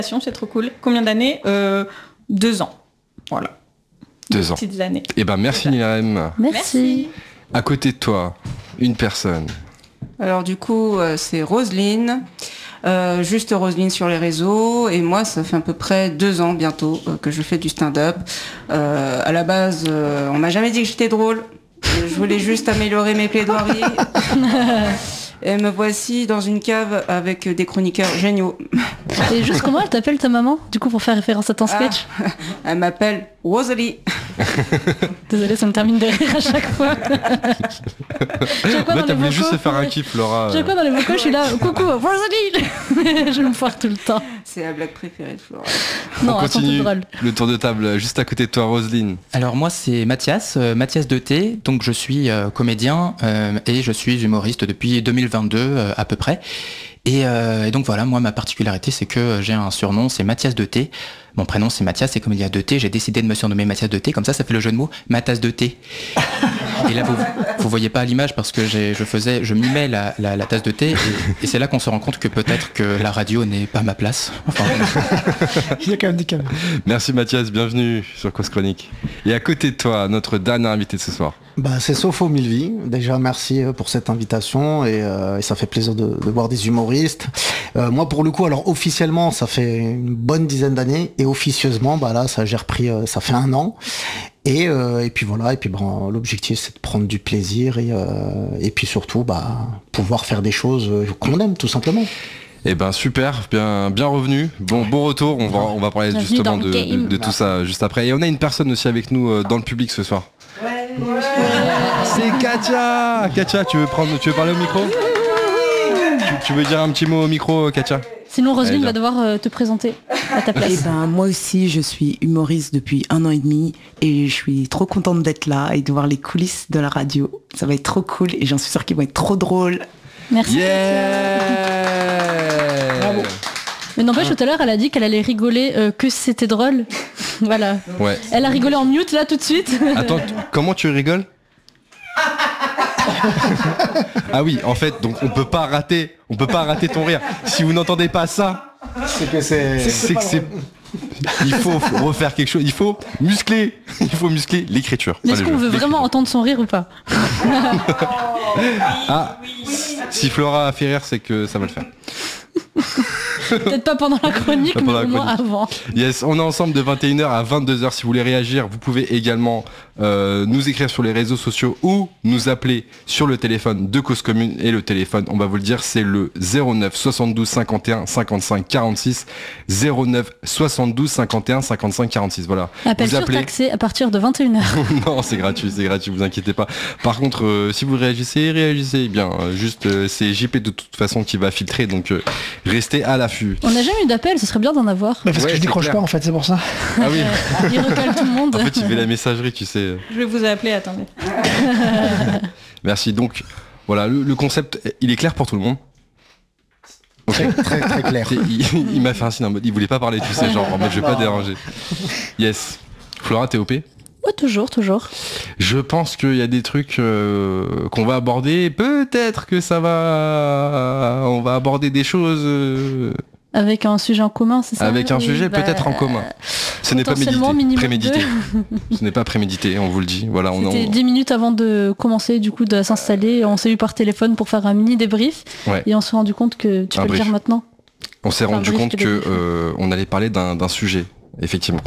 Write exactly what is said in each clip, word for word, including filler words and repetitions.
C'est trop cool. Combien d'années euh, Deux ans. Voilà. Deux ans. Petites années. Eh ben merci Miriam. Merci. À côté de toi, une personne. Alors du coup, euh, c'est Roselyne. Euh, juste Roselyne sur les réseaux. Et moi, ça fait à peu près deux ans bientôt euh, que je fais du stand-up. Euh, à la base, euh, on m'a jamais dit que j'étais drôle. Je voulais juste améliorer mes plaidoiries. Et me voici dans une cave avec des chroniqueurs géniaux. Et juste comment elle t'appelle ta maman, du coup, pour faire référence à ton sketch? Ah, elle m'appelle Rosalie. Désolée, ça me termine de rire à chaque fois. En fait, t'as voulu juste se faire un kiff, Laura. Chaque fois dans les vocaux, je suis là, coucou, Rosalie. Je me foire tout le temps. C'est la blague préférée de Flora. Non, on elles sont toutes continue drôles. le tour de table juste à côté de toi, Roselyne. Alors moi c'est Mathias, euh, Mathias de T, donc je suis euh, comédien euh, et je suis humoriste depuis deux mille vingt-deux euh, à peu près. Et, euh, et donc voilà, moi ma particularité c'est que j'ai un surnom, c'est Mathias de T. Mon prénom c'est Mathias, c'est comme il y a deux T, j'ai décidé de me surnommer Mathias de T, comme ça ça fait le jeu de mots, ma tasse de thé. Et là vous vous voyez pas à l'image parce que j'ai, je faisais, je mimais la, la, la tasse de thé et, et c'est là qu'on se rend compte que peut-être que la radio n'est pas ma place. Enfin, Il y a quand même des câbles. Merci Mathias, bienvenue sur Cause Chronique. Et à côté de toi, notre dernier invité de ce soir. Bah, c'est Sopho Milvi. Déjà, merci pour cette invitation et, euh, et ça fait plaisir de, de voir des humoristes. Euh, moi, pour le coup, alors officiellement, ça fait une bonne dizaine d'années et officieusement, bah là, ça j'ai repris, euh, ça fait un an. Et, euh, et puis voilà, et puis bon, l'objectif c'est de prendre du plaisir et, euh, et puis surtout, bah, pouvoir faire des choses qu'on aime, tout simplement. Eh ben super, bien bien revenu. Bon bon retour. On va on va parler Bienvenue justement dans de, le game. de, de tout ça juste après. Et on a une personne aussi avec nous euh, dans le public ce soir. C'est Katia. Katia, tu veux prendre, tu veux parler au micro? tu, tu veux dire un petit mot au micro, Katia? Sinon, Roselyne Allez, va devoir euh, te présenter à ta Eh place. ben, moi aussi, je suis humoriste depuis un an et demi et je suis trop contente d'être là et de voir les coulisses de la radio. Ça va être trop cool et j'en suis sûre qu'ils vont être trop drôles. Merci. Yeah. Bravo. Mais n'empêche, tout à l'heure, elle a dit qu'elle allait rigoler, euh, que c'était drôle. Voilà. Ouais. Elle a rigolé en mute là tout de suite. Attends, t- comment tu rigoles? Ah oui, en fait, donc on peut pas rater, on peut pas rater ton rire. Si vous n'entendez pas ça, C'est que c'est... c'est que c'est. Il faut refaire quelque chose. Il faut muscler. Il faut muscler l'écriture. Mais Pas est-ce le qu'on jeu, veut vraiment l'écriture. entendre son rire ou pas? Ah, si Flora a fait rire, c'est que ça va le faire. Peut-être pas pendant la chronique, Pas pendant mais la au moins chronique. avant. Yes, on est ensemble de vingt et une heures à vingt-deux heures. Si vous voulez réagir, vous pouvez également euh, nous écrire sur les réseaux sociaux ou nous appeler sur le téléphone de Cause Commune. Et le téléphone, on va vous le dire, c'est le zéro neuf soixante-douze cinquante et un cinquante-cinq quarante-six. zéro neuf soixante-douze cinquante et un cinquante-cinq quarante-six. Voilà. Appel vous appelez. surtaxé à partir de vingt et une heures. Non, c'est gratuit, c'est gratuit, vous inquiétez pas. Par contre, euh, si vous réagissez, réagissez bien. Euh, juste, euh, c'est J P de toute façon qui va filtrer, donc euh, restez à l'affût. On n'a jamais eu d'appel, ce serait bien d'en avoir. Bah, parce Ouais, que je c'est décroche clair. pas en fait, c'est pour ça. Ah oui. Il recolle tout le monde. En fait, il fait la messagerie, tu sais. Je vais vous appeler, attendez. Merci. Donc, voilà, le, le concept, il est clair pour tout le monde. Ok. Très, très, très clair. C'est- Il, il m'a fait un signe en mode, il voulait pas parler, tu sais, genre en mode, je vais pas déranger. Yes. Flora, t'es O P? Ouais, toujours, toujours. Je pense qu'il y a des trucs euh, qu'on va aborder. Peut-être que ça va, on va aborder des choses euh, Avec un sujet en commun, c'est ça? avec un Oui, sujet bah, peut-être en commun. Ce n'est pas potentiellement médité, minimum prémédité. deux. Ce n'est pas prémédité, on vous le dit. Voilà, on C'était en... dix minutes avant de commencer, du coup, de s'installer. On s'est eu par téléphone pour faire un mini débrief. Ouais. Et on s'est rendu compte que tu Un peux brief. le dire maintenant. on s'est Enfin, rendu brief compte que que débrief. euh, on allait parler d'un, d'un sujet, effectivement.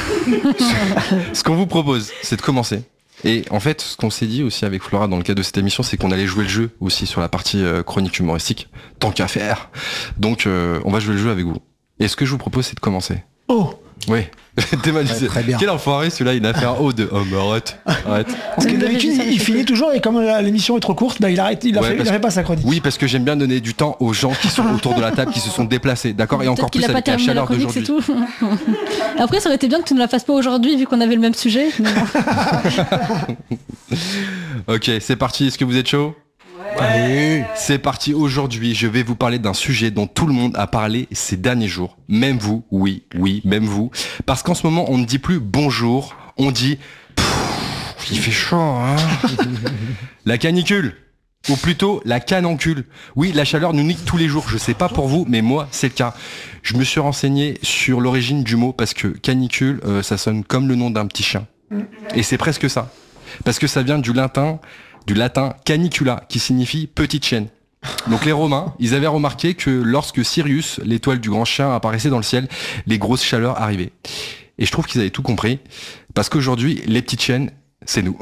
Ce qu'on vous propose, c'est de commencer. Et en fait, ce qu'on s'est dit aussi avec Flora dans le cadre de cette émission, c'est qu'on allait jouer le jeu aussi sur la partie euh, chronique humoristique, tant qu'à faire. Donc, euh, on va jouer le jeu avec vous. Et ce que je vous propose, c'est de commencer. Oh, Oui. Démalisé. Ouais, très bien. Quel enfoiré celui-là, il a fait un haut de oh mais arrête, arrête. parce que Le d'habitude régisseur, il, il il fait finit quoi toujours et comme la- l'émission est trop courte, bah il arrête, il a, Ouais, fait, il parce a fait pas sa chronique. Oui, parce que j'aime bien donner du temps aux gens qui sont autour de la table, qui se sont déplacés, d'accord, et Peut-être encore qu'il plus a pas avec la terminé la chaleur chronique, c'est d'aujourd'hui. tout. Après, ça aurait été bien que tu ne la fasses pas aujourd'hui, vu qu'on avait le même sujet. Mais bon. Ok, c'est parti. Est-ce que vous êtes chaud? Allez. C'est parti. Aujourd'hui, je vais vous parler d'un sujet dont tout le monde a parlé ces derniers jours. Même vous, oui, oui, même vous. Parce qu'en ce moment, on ne dit plus bonjour, on dit pff, il fait chaud, hein. La canicule. ou plutôt la canicule. Oui, la chaleur nous nique tous les jours. Je sais pas pour vous, mais moi, c'est le cas. Je me suis renseigné sur l'origine du mot parce que canicule, euh, ça sonne comme le nom d'un petit chien. Et c'est presque ça. Parce que ça vient du latin, du latin canicula, qui signifie petite chienne. Donc les Romains, ils avaient remarqué que lorsque Sirius, l'étoile du grand chien, apparaissait dans le ciel, les grosses chaleurs arrivaient. Et je trouve qu'ils avaient tout compris, parce qu'aujourd'hui, les petites chiennes, c'est nous.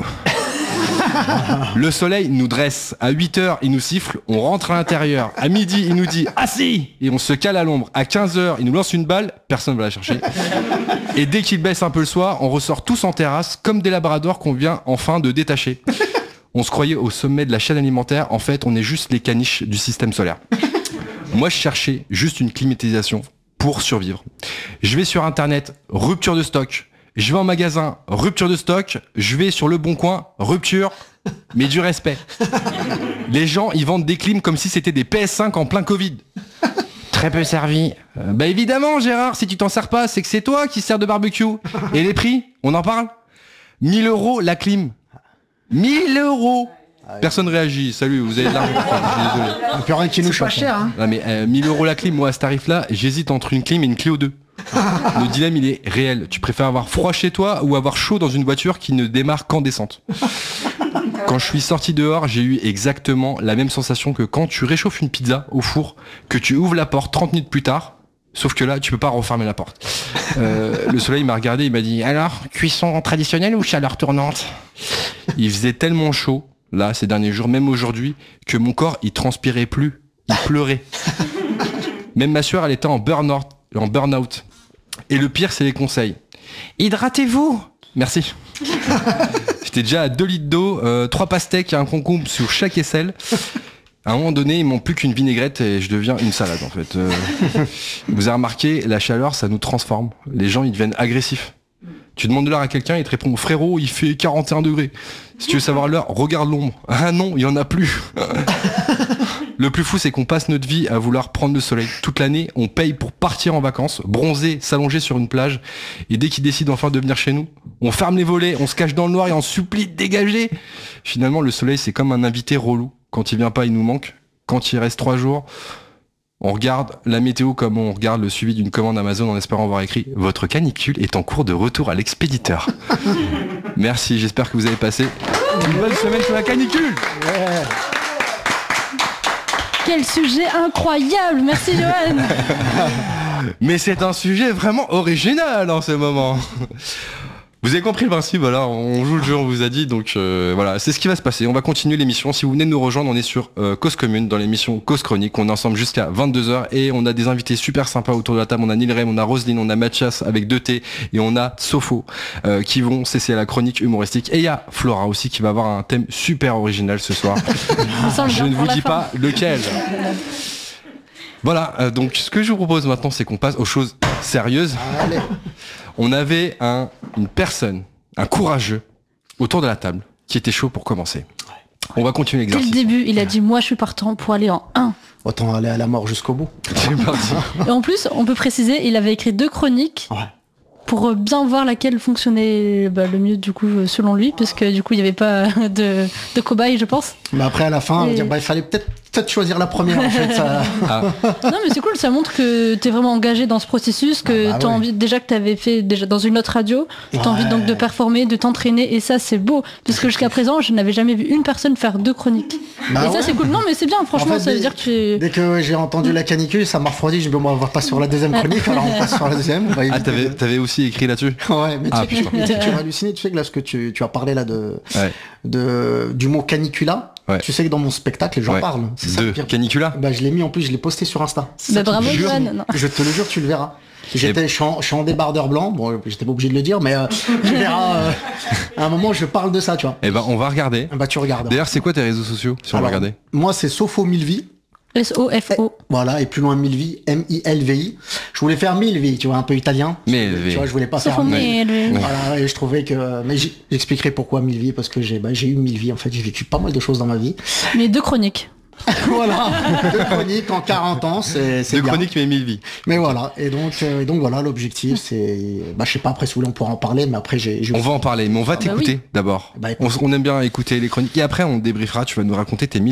Le soleil nous dresse, à huit heures, il nous siffle, on rentre à l'intérieur. À midi, il nous dit « assis !» et on se cale à l'ombre. À quinze heures, il nous lance une balle, personne ne va la chercher. Et dès qu'il baisse un peu le soir, on ressort tous en terrasse, comme des labradors qu'on vient enfin de détacher. On se croyait au sommet de la chaîne alimentaire, en fait, on est juste les caniches du système solaire. Moi, je cherchais juste une climatisation pour survivre. Je vais sur Internet, rupture de stock. Je vais en magasin, rupture de stock. Je vais sur Le Bon Coin, rupture, mais du respect. Les gens, ils vendent des clims comme si c'était des P S cinq en plein Covid. Très peu servi. Euh, bah évidemment, Gérard, si tu t'en sers pas, c'est que c'est toi qui sers de barbecue. Et les prix, on en parle ? mille euros la clim. mille euros. Personne réagit. Salut, vous avez de l'argent. Enfin, je suis désolé. Il n'y a plus rien qui nous C'est pas choque. cher, hein. Non mais euh, mille euros la clim, moi à ce tarif-là, j'hésite entre une clim et une Clio deux. Le dilemme, il est réel. Tu préfères avoir froid chez toi ou avoir chaud dans une voiture qui ne démarre qu'en descente ? Quand je suis sorti dehors, j'ai eu exactement la même sensation que quand tu réchauffes une pizza au four, que tu ouvres la porte trente minutes plus tard, sauf que là, tu peux pas refermer la porte. Euh, le soleil m'a regardé, il m'a dit « Alors, cuisson traditionnelle ou chaleur tournante ?» Il faisait tellement chaud, là, ces derniers jours, même aujourd'hui, que mon corps, il transpirait plus, il pleurait. Même ma sueur, elle était en burn-out. En burn-out. Et le pire, c'est les conseils. Hydratez-vous. Merci. J'étais déjà à deux litres d'eau, euh, trois pastèques et un concombre sur chaque aisselle. À un moment donné, il manque plus qu'une vinaigrette et je deviens une salade en fait. Euh, vous avez remarqué, la chaleur, ça nous transforme. Les gens, ils deviennent agressifs. Tu demandes de l'heure à quelqu'un, il te répond « Frérot, il fait quarante et un degrés. Si tu veux savoir l'heure, regarde l'ombre. » Ah non, il y en a plus. Le plus fou, c'est qu'on passe notre vie à vouloir prendre le soleil. Toute l'année, on paye pour partir en vacances, bronzer, s'allonger sur une plage. Et dès qu'il décide enfin de venir chez nous, on ferme les volets, on se cache dans le noir et on supplie de dégager. Finalement, le soleil, c'est comme un invité relou. Quand il vient pas, il nous manque. Quand il reste trois jours, on regarde la météo comme on regarde le suivi d'une commande Amazon en espérant avoir écrit « Votre canicule est en cours de retour à l'expéditeur ». Merci, j'espère que vous avez passé une bonne semaine sur la canicule. Ouais. Quel sujet incroyable. Merci Johan. Mais c'est un sujet vraiment original en ce moment. Vous avez compris le principe, voilà, on joue le jeu, on vous a dit, donc euh, voilà, c'est ce qui va se passer. On va continuer l'émission. Si vous venez de nous rejoindre, on est sur euh, Cause Commune, dans l'émission Cause Chronique. On est ensemble jusqu'à vingt-deux heures et on a des invités super sympas autour de la table. On a Nilrem, on a Roselyne, on a Mathias avec deux T et on a Sopho euh, qui vont cesser à la chronique humoristique. Et il y a Flora aussi qui va avoir un thème super original ce soir. Je ne vous dis pas lequel. Voilà, euh, donc ce que je vous propose maintenant, c'est qu'on passe aux choses sérieuses. Allez. On avait un, une personne, un courageux, autour de la table, qui était chaud pour commencer. On va continuer Dès le l'exercice. début, il a dit moi je suis partant pour aller en un. Autant aller à la mort jusqu'au bout. C'est parti. Et en plus, on peut préciser, il avait écrit deux chroniques Ouais. pour bien voir laquelle fonctionnait bah, le mieux du coup selon lui, parce que du coup il n'y avait pas de, de cobaye je pense. Mais après à la fin, on va Et- dire, bah, il fallait peut-être peut-être choisir la première en fait. Ça... Ah, Non mais c'est cool, ça montre que t'es vraiment engagé dans ce processus, que Ah bah t'as ouais. envie, déjà que t'avais fait déjà dans une autre radio, t'as Ouais. envie donc de performer, de t'entraîner, et ça c'est beau, parce que jusqu'à présent je n'avais jamais vu une personne faire deux chroniques. Bah et ça ouais. c'est cool, non mais c'est bien, franchement En fait, ça veut dès- dire que tu... Dès que j'ai entendu la canicule, ça m'a refroidi. Je me dis, bon, on va pas sur la deuxième chronique, alors on passe sur la deuxième. On va ah éviter t'avais, de- t'avais aussi écrit là-dessus. Ouais, mais Ah, tu, sais, putain. tu, sais, tu vas halluciner, tu sais que là, ce que tu, tu as parlé là de, Ouais. de, du mot canicula, Ouais. tu sais que dans mon spectacle, j'en Ouais. parle. C'est ça le De pire. Canicula. Bah, je l'ai mis en plus, je l'ai posté sur Insta. C'est Bah, ça qui bravo, me jure. Johan, non. Je te le jure, tu le verras. J'étais, je suis en, je suis en débardeur blanc. Bon, j'étais pas obligé de le dire, mais euh, tu verras. euh, à un moment, je parle de ça, tu vois. Eh ben, on va regarder. Bah, tu regardes. D'ailleurs, c'est quoi tes réseaux sociaux, si on va Alors, regarder? Moi, c'est Sopho mille vies. S O F O. Voilà, et plus loin mille vies, M I L V I. Je voulais faire mille vies, tu vois, un peu italien. Mille Tu vois, je voulais pas Sauf faire au mille. mail. Voilà, et je trouvais que. Mais j'y- j'expliquerai pourquoi mille vies, parce que j'ai bah, j'ai eu mille vies, en fait, j'ai vécu pas mal de choses dans ma vie. Mais deux chroniques. Voilà, deux chroniques en quarante ans, c'est c'est Deux bien. chroniques, mais mille vies. Mais voilà, et donc, euh, et donc voilà, l'objectif, c'est. Bah, je sais pas, après, si vous voulez, on pourra en parler, mais après, j'ai. j'ai- On va en parler, mais on va bah t'écouter oui. d'abord. Bah, on, écoute. on aime bien écouter les chroniques. Et après, on débriefera, tu vas nous raconter tes mille vies.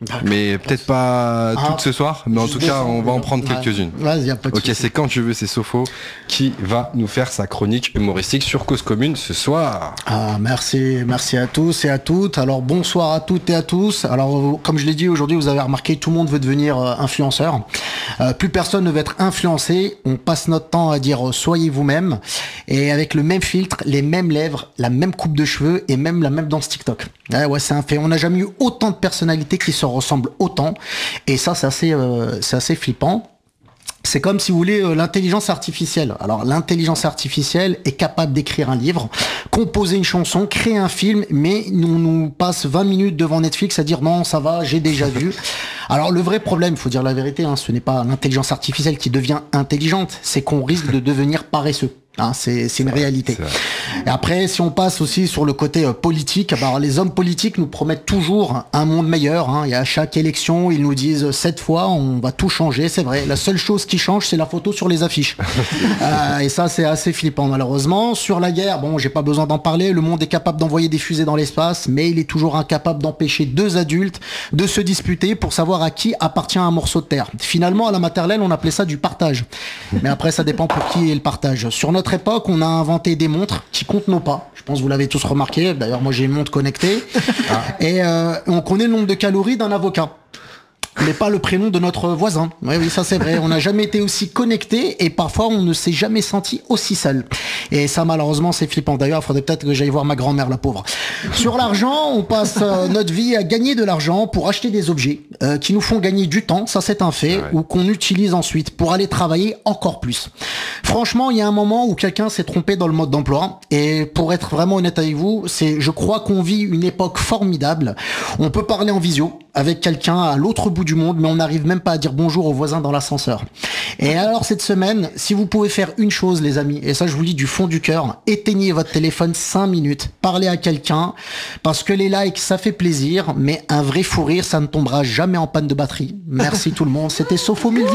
mais peut-être pas Ah, toutes ce soir, mais en tout cas, on va en prendre Ouais. quelques-unes. Vas-y, y a pas de Ok, souci. c'est quand tu veux, c'est Sopho qui va nous faire sa chronique humoristique sur Cause Commune ce soir. Ah, merci, merci à tous et à toutes. Alors bonsoir à toutes et à tous. Alors euh, comme je l'ai dit aujourd'hui, vous avez remarqué, tout le monde veut devenir euh, influenceur. Euh, plus personne ne veut être influencé. On passe notre temps à dire euh, soyez vous-même, et avec le même filtre, les mêmes lèvres, la même coupe de cheveux et même la même danse TikTok. Ouais, ouais, c'est un fait. On n'a jamais eu autant de personnalités qui se ressemblent autant, et ça, c'est assez, euh, c'est assez flippant. C'est comme, si vous voulez, euh, l'intelligence artificielle. Alors, l'intelligence artificielle est capable d'écrire un livre, composer une chanson, créer un film, mais nous nous passe vingt minutes devant Netflix à dire non, ça va, j'ai déjà vu. Alors, le vrai problème, il faut dire la vérité, hein, ce n'est pas l'intelligence artificielle qui devient intelligente, c'est qu'on risque de devenir paresseux. Hein, c'est, c'est une réalité. Et après, si on passe aussi sur le côté euh, politique, bah, alors, les hommes politiques nous promettent toujours un monde meilleur. Hein, et à chaque élection, ils nous disent cette fois, on va tout changer. C'est vrai. La seule chose qui change, c'est la photo sur les affiches. euh, et ça, c'est assez flippant, malheureusement. Sur la guerre, bon, j'ai pas besoin d'en parler. Le monde est capable d'envoyer des fusées dans l'espace, mais il est toujours incapable d'empêcher deux adultes de se disputer pour savoir à qui appartient un morceau de terre. Finalement, à la maternelle, on appelait ça du partage. Mais après, ça dépend pour qui est le partage. Sur notre époque, on a inventé des montres qui comptent nos pas. Je pense que vous l'avez tous remarqué. D'ailleurs, moi, j'ai une montre connectée. Et euh, on connaît le nombre de calories d'un avocat, mais pas le prénom de notre voisin. Oui, oui, ça c'est vrai. On n'a jamais été aussi connectés, et parfois on ne s'est jamais senti aussi seul. Et ça, malheureusement, c'est flippant. D'ailleurs, il faudrait peut-être que j'aille voir ma grand-mère, la pauvre. Sur l'argent, on passe euh, notre vie à gagner de l'argent pour acheter des objets euh, qui nous font gagner du temps, ça c'est un fait, ouais. Ou qu'on utilise ensuite pour aller travailler encore plus. Franchement, il y a un moment où quelqu'un s'est trompé dans le mode d'emploi, et pour être vraiment honnête avec vous, c'est, je crois qu'on vit une époque formidable. On peut parler en visio avec quelqu'un à l'autre bout du monde, mais on n'arrive même pas à dire bonjour aux voisins dans l'ascenseur. Et alors cette semaine, si vous pouvez faire une chose, les amis, et ça je vous le dis du fond du cœur, éteignez votre téléphone cinq minutes, parlez à quelqu'un, parce que les likes ça fait plaisir, mais un vrai fou rire ça ne tombera jamais en panne de batterie. Merci tout le monde, c'était Sopho Milvi.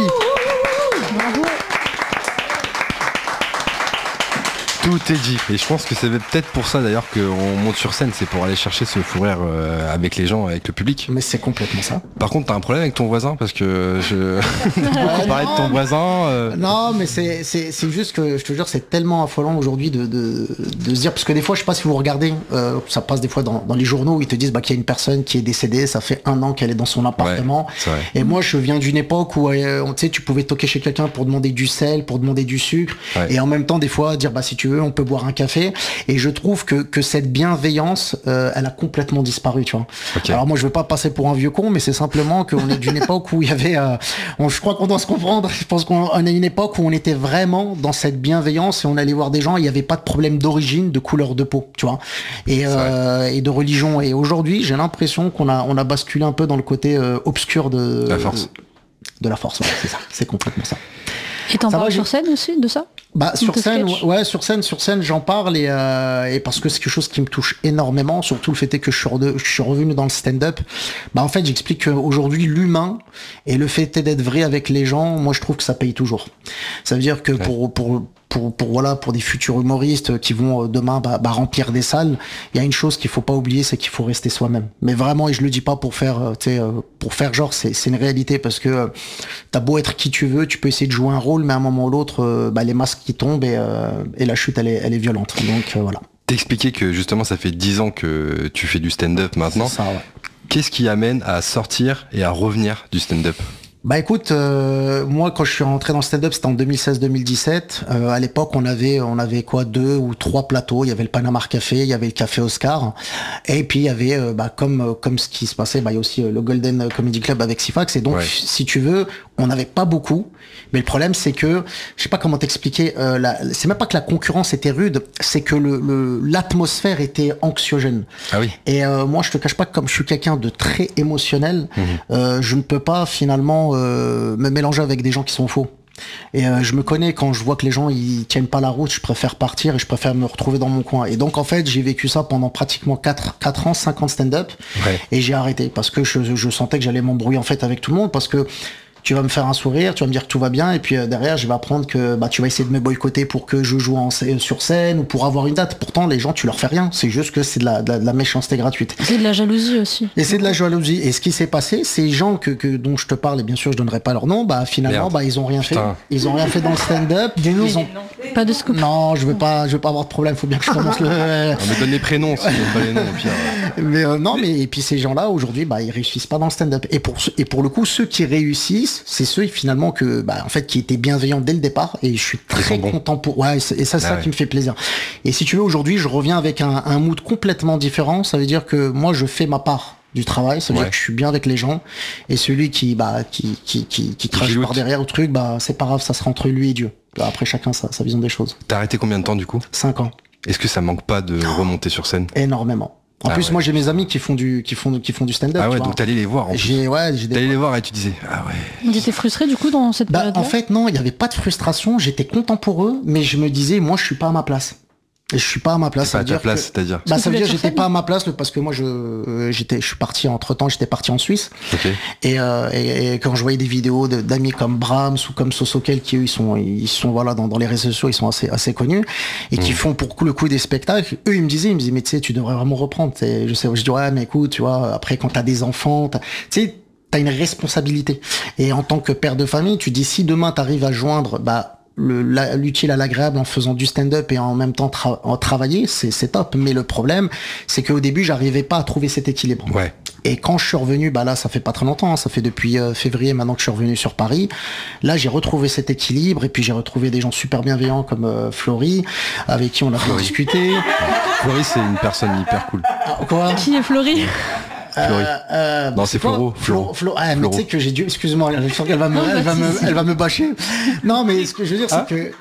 Bravo. Tout est dit. Et je pense que c'est peut-être pour ça d'ailleurs qu'on monte sur scène, c'est pour aller chercher ce fou rire euh, avec les gens, avec le public. Mais c'est complètement ça. Par contre, t'as un problème avec ton voisin parce que je. On parlait de ton voisin. Euh... Non, mais c'est, c'est, c'est juste que je te jure, c'est tellement affolant aujourd'hui de, de, de se dire, parce que des fois, je sais pas si vous regardez, euh, ça passe des fois dans, dans les journaux où ils te disent bah, qu'il y a une personne qui est décédée, ça fait un an qu'elle est dans son appartement. Ouais, c'est vrai. Et moi, je viens d'une époque où euh, tu sais, tu pouvais toquer chez quelqu'un pour demander du sel, pour demander du sucre, ouais. Et en même temps, des fois, dire bah si tu veux, on peut boire un café. Et je trouve que, que cette bienveillance, euh, elle a complètement disparu, tu vois. Okay. Alors moi, je veux pas passer pour un vieux con, mais c'est simplement qu'on est d'une époque où il y avait, euh, on, je crois qu'on doit se comprendre. Je pense qu'on est une époque où on était vraiment dans cette bienveillance et on allait voir des gens, il n'y avait pas de problème d'origine, de couleur de peau, tu vois, et, euh, et de religion. Et aujourd'hui, j'ai l'impression qu'on a, on a basculé un peu dans le côté euh, obscur de la force. De la force, ouais, c'est ça, c'est complètement ça. Et t'en parles sur scène aussi de ça? Bah sur scène, sketch. ouais, sur scène, sur scène, j'en parle et, euh, et parce que c'est quelque chose qui me touche énormément. Surtout le fait est que je suis, re- je suis revenu dans le stand-up. Bah en fait, j'explique qu'aujourd'hui l'humain et le fait est d'être vrai avec les gens, moi je trouve que ça paye toujours. Ça veut dire que ouais. pour pour Pour, pour voilà pour des futurs humoristes qui vont demain bah, bah, remplir des salles, il y a une chose qu'il faut pas oublier, c'est qu'il faut rester soi-même. Mais vraiment, et je le dis pas pour faire euh, tu sais euh, pour faire genre, c'est c'est une réalité parce que euh, t'as beau être qui tu veux, tu peux essayer de jouer un rôle, mais à un moment ou l'autre, euh, bah, les masques qui tombent et, euh, et la chute elle est elle est violente. Donc euh, voilà. T'expliquais que justement ça fait dix ans que tu fais du stand-up maintenant. C'est ça, ouais. Qu'est-ce qui amène à sortir et à revenir du stand-up ? Bah écoute, euh, moi quand je suis rentré dans le stand-up, c'était en deux mille seize deux mille dix-sept. Euh, à l'époque, on avait on avait quoi deux ou trois plateaux. Il y avait le Panama Café, il y avait le Café Oscar, et puis il y avait euh, bah comme comme ce qui se passait, bah il y a aussi euh, le Golden Comedy Club avec Sifax. Et donc ouais. si tu veux, on n'avait pas beaucoup. Mais le problème c'est que je sais pas comment t'expliquer. Euh, la, c'est même pas que la concurrence était rude, c'est que le, le l'atmosphère était anxiogène. Ah oui. Et euh, moi je te cache pas que comme je suis quelqu'un de très émotionnel, mmh. euh, je ne peux pas finalement Euh, me mélanger avec des gens qui sont faux. Et euh, je me connais, quand je vois que les gens ils tiennent pas la route, je préfère partir et je préfère me retrouver dans mon coin. Et donc en fait j'ai vécu ça pendant pratiquement quatre ans, cinq ans de stand-up, ouais. Et j'ai arrêté parce que je, je sentais que j'allais m'embrouiller en fait avec tout le monde, parce que tu vas me faire un sourire, tu vas me dire que tout va bien, et puis euh, derrière, je vais apprendre que bah, tu vas essayer de me boycotter pour que je joue en, sur scène ou pour avoir une date. Pourtant, les gens, tu leur fais rien. C'est juste que c'est de la, de la, de la méchanceté gratuite. C'est de la jalousie aussi. Et c'est de la jalousie. Et ce qui s'est passé, ces gens que, que dont je te parle, et bien sûr, je donnerai pas leur nom, bah finalement, Merde. bah ils ont rien Putain. fait. Ils ont rien fait dans le stand-up. Ils ont... Pas de scoop. Non, je veux pas, je veux pas avoir de problème. Faut bien que je commence le. On me donne les prénoms, si on pas les noms, au pire. Mais euh, non, mais et puis ces gens-là aujourd'hui, bah ils réussissent pas dans le stand-up. Et pour ce- et pour le coup, ceux qui réussissent, c'est ceux finalement que bah en fait qui étaient bienveillants dès le départ. Et je suis très sont bons. content pour. Ouais, et, c'est- et ça, c'est Ah ça ouais. qui me fait plaisir. Et si tu veux, aujourd'hui, je reviens avec un, un mood complètement différent. Ça veut dire que moi, je fais ma part du travail. Ça veut Ouais. dire que je suis bien avec les gens. Et celui qui bah qui qui qui, qui crache giloute. par derrière au truc, bah c'est pas grave, ça sera entre lui et Dieu. Après, chacun sa, sa vision des choses. T'as arrêté combien de temps du coup? Cinq ans, Est-ce que ça manque pas de remonter sur scène? énormément. En Ah plus, ouais. moi, j'ai mes amis qui font du qui font qui font du stand-up. Ah tu ouais, vois. donc t'allais les voir en plus. J'ai ouais, j'ai des T'allais les voir et tu disais, ah ouais. Vous étiez frustré du coup dans cette Bah, période-là? en fait, non, il n'y avait pas de frustration. J'étais content pour eux, mais je me disais, moi, je suis pas à ma place. Et je suis pas à ma place. C'est ça pas à veut ta dire place, que- c'est-à-dire. Bah, que ça tu veut voulais dire, être j'étais sur pas à scène ma place parce que moi, je, euh, j'étais, je suis parti entre temps, j'étais parti en Suisse. Ok. Et, euh, et, et quand je voyais des vidéos de- d'amis comme Brahms ou comme Sosokel qui eux, ils sont, ils sont voilà dans, dans les réseaux sociaux, ils sont assez, assez connus et qui font pour le coup des spectacles. Eux, ils me disaient, ils me disaient, mais tu sais, tu devrais vraiment reprendre. T'sais, je sais, je dis ouais, mais écoute, tu vois, après quand t'as des enfants, t'as- tu sais, t'as une responsabilité. Et en tant que père de famille, tu dis si demain t'arrives à joindre, bah le- la- l'utile à l'agréable en faisant du stand-up et en même temps tra- en travailler, c'est c'est top. Mais le problème, c'est qu'au début, j'arrivais pas à trouver cet équilibre. Ouais. Et quand je suis revenu, bah là, ça fait pas très longtemps, hein, ça fait depuis euh, février maintenant que je suis revenu sur Paris. Là, j'ai retrouvé cet équilibre et puis j'ai retrouvé des gens super bienveillants comme euh, Florie, avec qui on a pu discuter. Floris, c'est une personne hyper cool. Ah, quoi Qui est Florie? Florie. Euh, euh, Non, c'est quoi Floro, Flo, Floro. Flo, ah, mais Floro. tu sais que j'ai dû, excuse-moi, je sens qu'elle va me, Non, elle va bah, me, si, si. elle va me bâcher. Non, mais ce que je veux dire, c'est Ah. que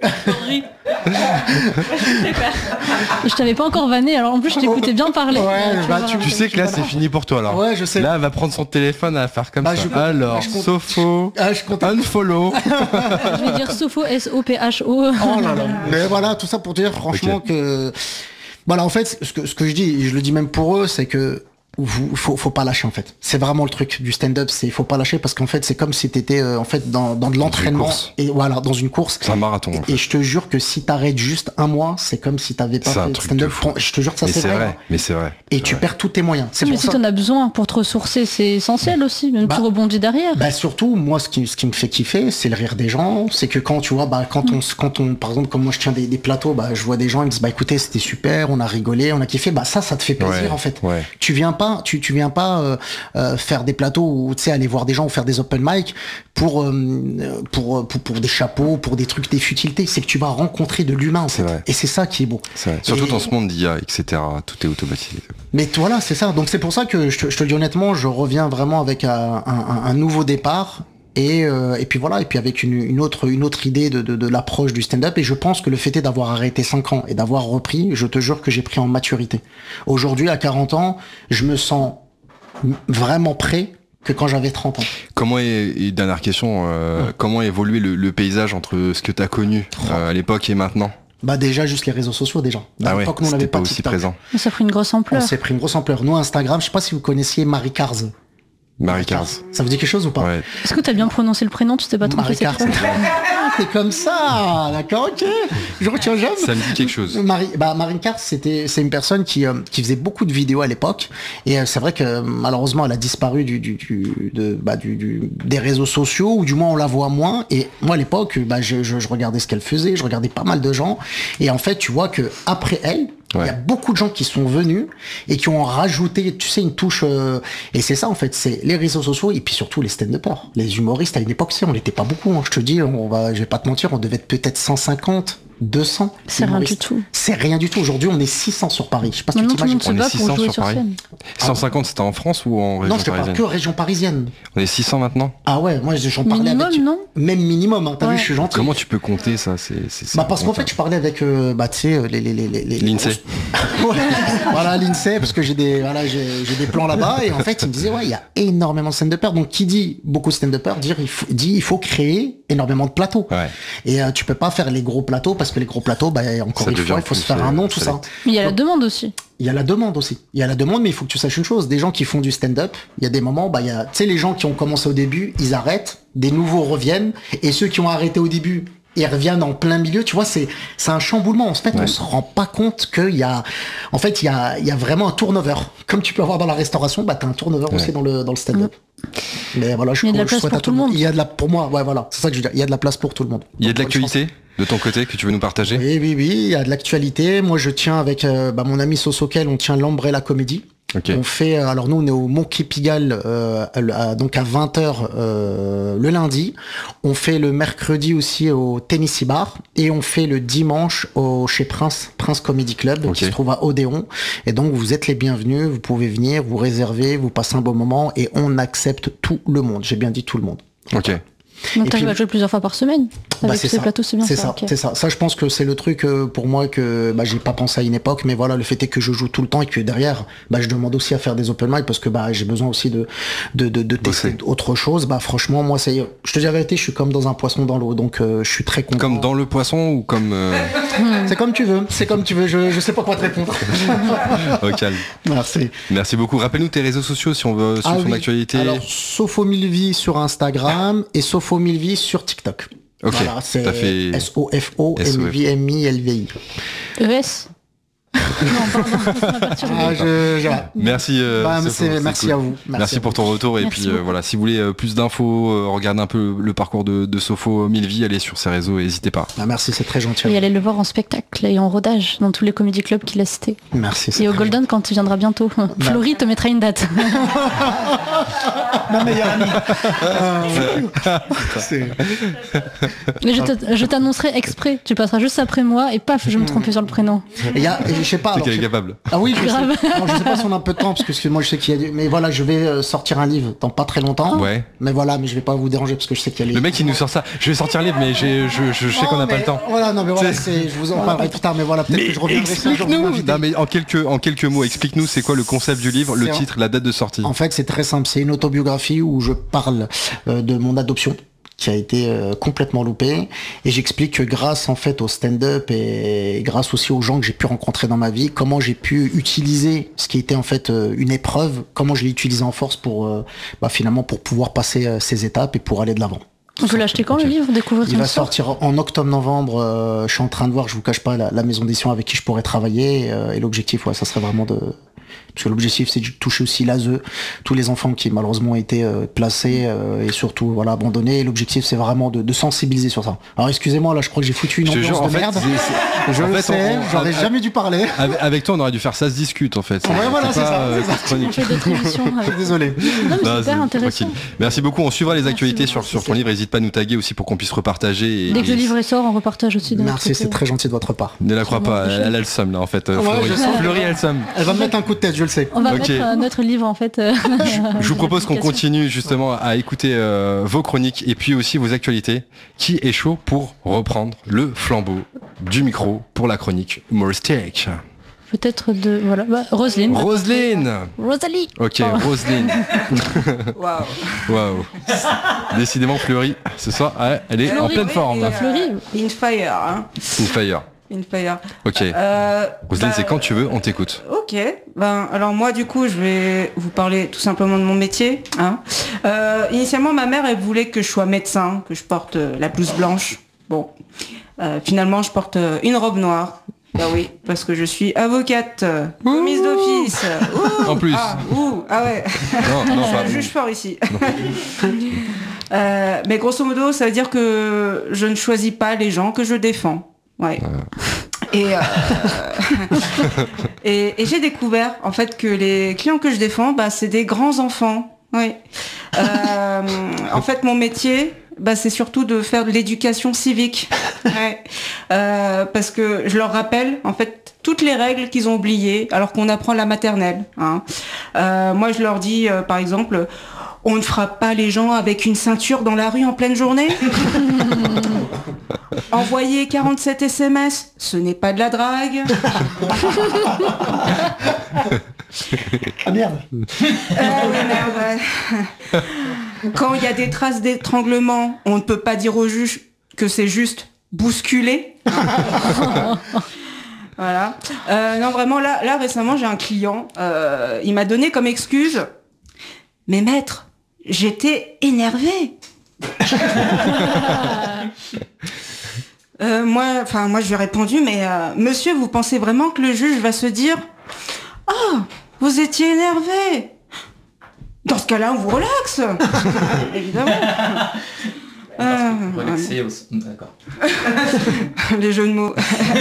Je t'avais pas encore vanné, alors en plus je t'écoutais bien parler. Ouais, Euh, bah, vois, tu- Tu sais que là, c'est fini pour toi, là. Ouais, je sais. Là, elle va prendre son téléphone, elle va faire comme Bah, ça. je compte- Alors, bah, je compte- Sofo, ah, je compte. unfollow. Je vais dire Sopho, S O P H O. Oh là là. Mais voilà, tout ça pour dire franchement Ok. que voilà, en fait, ce que ce que je dis, et je le dis même pour eux, c'est que vous, faut, faut pas lâcher en fait. C'est vraiment le truc du stand-up, c'est faut pas lâcher parce qu'en fait c'est comme si t'étais euh, en fait dans, dans de l'entraînement course. et voilà dans une course. C'est un marathon, en Et, fait. et je te jure que si t'arrêtes juste un mois, c'est comme si t'avais pas C'est un fait de truc de stand-up. fou. Je te jure que ça Mais c'est c'est vrai. vrai, mais c'est vrai. Et C'est tu vrai. perds tous tes moyens. C'est Mais pour si ça. t'en as besoin pour te ressourcer, c'est essentiel aussi, même Bah, tu rebondis derrière. Bah surtout moi ce qui ce qui me fait kiffer c'est le rire des gens, c'est que quand tu vois bah quand on quand on par exemple comme moi je tiens des, des plateaux, bah je vois des gens ils me disent bah écoutez c'était super, on a rigolé, on a kiffé, bah ça ça te fait plaisir Ouais, en fait. ouais. Tu viens pas tu tu viens pas euh, euh, faire des plateaux ou tu sais aller voir des gens ou faire des open mic pour euh, pour, pour pour des chapeaux, pour des trucs des futilités, c'est que tu vas rencontrer de l'humain en C'est fait. vrai. Et c'est ça qui est beau. C'est vrai. Surtout Et- dans ce monde d'I A, et cetera. Tout est automatisé. Mais voilà, c'est ça. Donc c'est pour ça que je te, je te le dis honnêtement, je reviens vraiment avec un, un- un nouveau départ. Et, euh, et puis voilà, et puis avec une, une autre une autre idée de, de, de l'approche du stand-up. Et je pense que le fait est d'avoir arrêté cinq ans et d'avoir repris, je te jure que j'ai pris en maturité. Aujourd'hui, à quarante ans, je me sens vraiment prêt que quand j'avais trente ans. Comment est, et dernière question, euh, Ouais. comment a évolué le, le paysage entre ce que tu as connu euh, à l'époque et maintenant? Bah déjà, juste les réseaux sociaux déjà. À Ah ouais, l'époque, nous, on n'avait c'était pas pas aussi TikTok. présent. Ça a pris une grosse On ampleur. s'est pris une grosse ampleur. Nous, Instagram, je sais pas si vous connaissiez Marie Cars. Marie Cars. Ça vous dit quelque chose ou pas? Ouais. Est-ce que t'as bien prononcé le prénom? Tu t'es pas trompé Marie cette Cars. fois? Ah, t'es comme ça, d'accord, ok. Je retiens jamais. Ça me dit quelque chose. Marie, bah, Marine Cars, c'était, c'est une personne qui, euh, qui faisait beaucoup de vidéos à l'époque. Et euh, c'est vrai que malheureusement, elle a disparu du, du, du, de, bah, du, du, des réseaux sociaux, ou du moins on la voit moins. Et moi, à l'époque, bah, je, je, je regardais ce qu'elle faisait, je regardais pas mal de gens. Et en fait, tu vois que après elle, il Ouais. y a beaucoup de gens qui sont venus et qui ont rajouté, tu sais, une touche. euh, et c'est ça, en fait, c'est les réseaux sociaux et puis surtout les stand-uppers. Les humoristes, à une époque, si, on n'était pas beaucoup. Hein, je te dis, on va, je vais pas te mentir, on devait être peut-être cent cinquante, deux cents. C'est rien humoristes. du tout. C'est rien du tout. Aujourd'hui, on est six cents sur Paris. Je sais pas si tu Maintenant tout le t'imagines. monde se On est bat six pour cents jouer sur sur Paris. scène. cent cinquante, c'était en France ou en région Non, je te parle parisienne? que région parisienne. On est six cents maintenant? Ah ouais, moi j'en parlais Minimum, avec. non? Même minimum, hein. T'as Ouais. vu, je suis gentil. Comment tu peux compter ça? C'est, c'est, c'est Bah parce qu'en fait incontable. je parlais avec euh, bah tu sais les les les les les L'INSEE. grosses- Ouais, voilà l'INSEE parce que j'ai des voilà j'ai j'ai des plans là-bas et en fait il me disait ouais il y a énormément de stand-uppers donc qui dit beaucoup de stand-uppers dire il faut dit il faut créer énormément de plateaux. Ouais. Et euh, tu peux pas faire les gros plateaux parce que les gros plateaux, bah, encore Ça une devient fois, il faut plus, se faire euh, un nom, tout ça. select. Mais il y a la demande aussi. Il y a la demande aussi. Il y a la demande, mais il faut que tu saches une chose. Des gens qui font du stand-up, il y a des moments, bah, il y a, tu sais, les gens qui ont commencé au début, ils arrêtent, des nouveaux reviennent, et ceux qui ont arrêté au début, ils reviennent en plein milieu. Tu vois, c'est, c'est un chamboulement. En fait, Ouais. on se rend pas compte qu'il y a, en fait, il y a, il y a vraiment un turnover. Comme tu peux avoir dans la restauration, bah, t'as un turnover Ouais. aussi dans le, dans le stand-up. Mais voilà, je, Il y a de la je place souhaite pour à tout le monde. Il y a de la, pour moi, ouais, voilà. C'est ça que je veux dire. Il y a de la place pour tout le monde. Il y a de Donc, bonne l'actualité de ton côté que tu veux nous partager? chance. Oui, oui, oui. Il y a de l'actualité. Moi, je tiens avec, euh, bah, mon ami Sosokel, on tient l'Umbrella Comédie. Ok. On fait, alors nous on est au Monkey Pigalle, euh, à- donc à vingt heures euh, le lundi. On fait le mercredi aussi au Tennessee Bar et on fait le dimanche au chez Prince, Prince Comedy Club, Ok. qui se trouve à Odéon. Et donc vous êtes les bienvenus, vous pouvez venir, vous réserver, vous passez un bon moment et on accepte tout le monde. J'ai bien dit tout le monde. Ok. Donc Et t'arrives puis- à jouer plusieurs fois par semaine Bah, avec c'est tous ces ça. plateaux, c'est bien C'est ça. ça, ok. c'est ça. Ça, je pense que c'est le truc euh, pour moi que bah, j'ai pas pensé à une époque, mais voilà, le fait est que je joue tout le temps et que derrière, bah, je demande aussi à faire des open mic parce que bah, j'ai besoin aussi de de de, de tester Bosser. autre chose. Bah, franchement, moi, c'est, je te dis la vérité, je suis comme dans un poisson dans l'eau, donc euh, je suis très content. Comme dans le poisson ou comme euh, C'est comme tu veux, c'est comme tu veux. Je je sais pas quoi te répondre. au calme. Merci. Merci beaucoup. Rappelle-nous tes réseaux sociaux si on veut suivre Ah ton oui. actualité. Alors, Sopho Milvi sur Instagram et Sopho Milvi sur TikTok. Ok. Voilà, c'est T'as fait- S O F O M V M I L V I. E S Non, pardon, ça m'a perturbé. Ah, je, je- Merci. euh, Bah, Sopho, c'est- c'est merci cool. à vous. Merci, à pour vous. ton retour et Merci puis euh, beaucoup. voilà, si vous voulez euh, plus d'infos, euh, regardez un peu le parcours de, de Sopho Milvi, allez sur ses réseaux, et n'hésitez pas. Ah, merci, c'est très gentil. Et aller le voir en spectacle et en rodage dans tous les comédie clubs qu'il a cités. Merci. c'est Et au très Golden quand il viendra bientôt. Florie te mettra une date. Ma meilleure amie. Ah, c'est- Mais je te- je t'annoncerai exprès. Tu passeras juste après moi et paf, je vais me tromper sur le prénom. Et il y a, et je sais pas. C'est alors, qu'elle est je sais- capable. Ah oui, je sais. Grave. Non, je sais pas si on a un peu de temps parce que moi je sais qu'il y a du... Mais voilà, je vais euh, sortir un livre dans pas très longtemps. Ouais. Mais voilà, mais je vais pas vous déranger parce que je sais qu'il y a les... Le mec il nous sort ça. Je vais sortir libre mais j'ai, je, je, je sais qu'on n'a Non, pas mais le temps. Voilà, non mais voilà, C'est- c'est, je vous en parlerai plus tard, mais voilà, peut-être que je reviendrai si un jour vous Explique-nous. m'invitez. Non mais en quelques, en quelques mots, explique-nous c'est quoi le concept du livre, le C'est en- titre, la date de sortie. En fait, c'est très simple. C'est une autobiographie où je parle euh, de mon adoption qui a été euh, complètement loupée et j'explique que grâce en fait au stand-up et grâce aussi aux gens que j'ai pu rencontrer dans ma vie, comment j'ai pu utiliser ce qui était en fait euh, une épreuve, comment je l'ai utilisé en force pour euh, bah, finalement pour pouvoir passer euh, ces étapes et pour aller de l'avant. On peut l'acheter quand le livre, découvrir Il son va histoire. sortir en octobre-novembre. Euh, je suis en train de voir, je vous cache pas, la, la maison d'édition avec qui je pourrais travailler. euh, et l'objectif, ouais, ça serait vraiment de... Parce que l'objectif, c'est de toucher aussi l'A S E, tous les enfants qui malheureusement ont été euh, placés euh, et surtout voilà abandonnés. Et l'objectif, c'est vraiment de, de sensibiliser sur ça. Alors excusez-moi, là, je crois que j'ai foutu une Je te ambiance jure, en de fait, merde. c'est- c'est- Je en le fait, sais, on- on- j'aurais avec- jamais dû parler. Avec, avec toi on aurait dû faire ça se discute en fait. Ouais, voilà, c'est pas, ça, euh, c'est ça. cette chronique. On fait d'autres émissions avec- Désolé. Non, mais Non, c'est c'est hyper intéressant. tranquille. Merci beaucoup. On suivra les Merci actualités beaucoup. sur, sur ton livre. N'hésite pas à nous taguer aussi pour qu'on puisse repartager. Et, Dès que et- le livre sort, on repartage aussi de notre Merci, côté. c'est très gentil de votre part. Ne la crois pas, Vraiment elle, elle a le seum là en fait. euh, Ouais, Fleury, je sens. Fleury, elle a le seum. Elle va me mettre un coup de tête, je le sais. On va Ok. mettre euh, notre livre en fait. euh, Je vous propose qu'on l'application. continue justement à écouter euh, vos chroniques et puis aussi vos actualités. Qui est chaud pour reprendre le flambeau du micro pour la chronique humoristique? Peut-être de voilà. Bah, Roselyne. Roselyne. Rosalie. Ok, Oh. Roselyne. Waouh. Waouh. Décidément Fleury, ce soir, ouais, elle est en Fleury, pleine oui, forme. et, là. euh, Fleury. In fire, hein. Une fire. In fire. Ok. Euh, Roselyne, bah, c'est quand tu veux, on t'écoute. Ok, ben alors moi du coup je vais vous parler tout simplement de mon métier. Hein. Euh, initialement ma mère elle voulait que je sois médecin, que je porte euh, la blouse blanche. Bon, Euh, finalement je porte euh, une robe noire. Bah oui, parce que je suis avocate, euh, commise d'office. Ouh, En plus. Ah, ouh, ah ouais. Non, non, pas. Je juge fort ici. Euh, mais grosso modo, ça veut dire que je ne choisis pas les gens que je défends. Ouais. Et, euh, et, et j'ai découvert en fait que les clients que je défends, bah, c'est des grands enfants. Oui. Euh, en fait, mon métier, bah, c'est surtout de faire de l'éducation civique. Ouais. Euh, parce que je leur rappelle en fait toutes les règles qu'ils ont oubliées alors qu'on apprend la maternelle. Hein. Euh, moi, je leur dis, euh, par exemple, on ne frappe pas les gens avec une ceinture dans la rue en pleine journée. Envoyer quarante-sept S M S, ce n'est pas de la drague. Ah merde. Euh, oui, merde, ouais. quand il y a des traces d'étranglement, on ne peut pas dire au juge que c'est juste bousculer. Voilà. Euh, non, vraiment, là, là récemment, j'ai un client, euh, il m'a donné comme excuse, mais maître, j'étais énervée. euh, moi, enfin, moi, je lui ai répondu, mais euh, monsieur, vous pensez vraiment que le juge va se dire, ah, oh, vous étiez énervé. Dans ce cas-là, on vous relaxe. Évidemment. Euh, Relaxer aussi. D'accord. Les jeux de mots.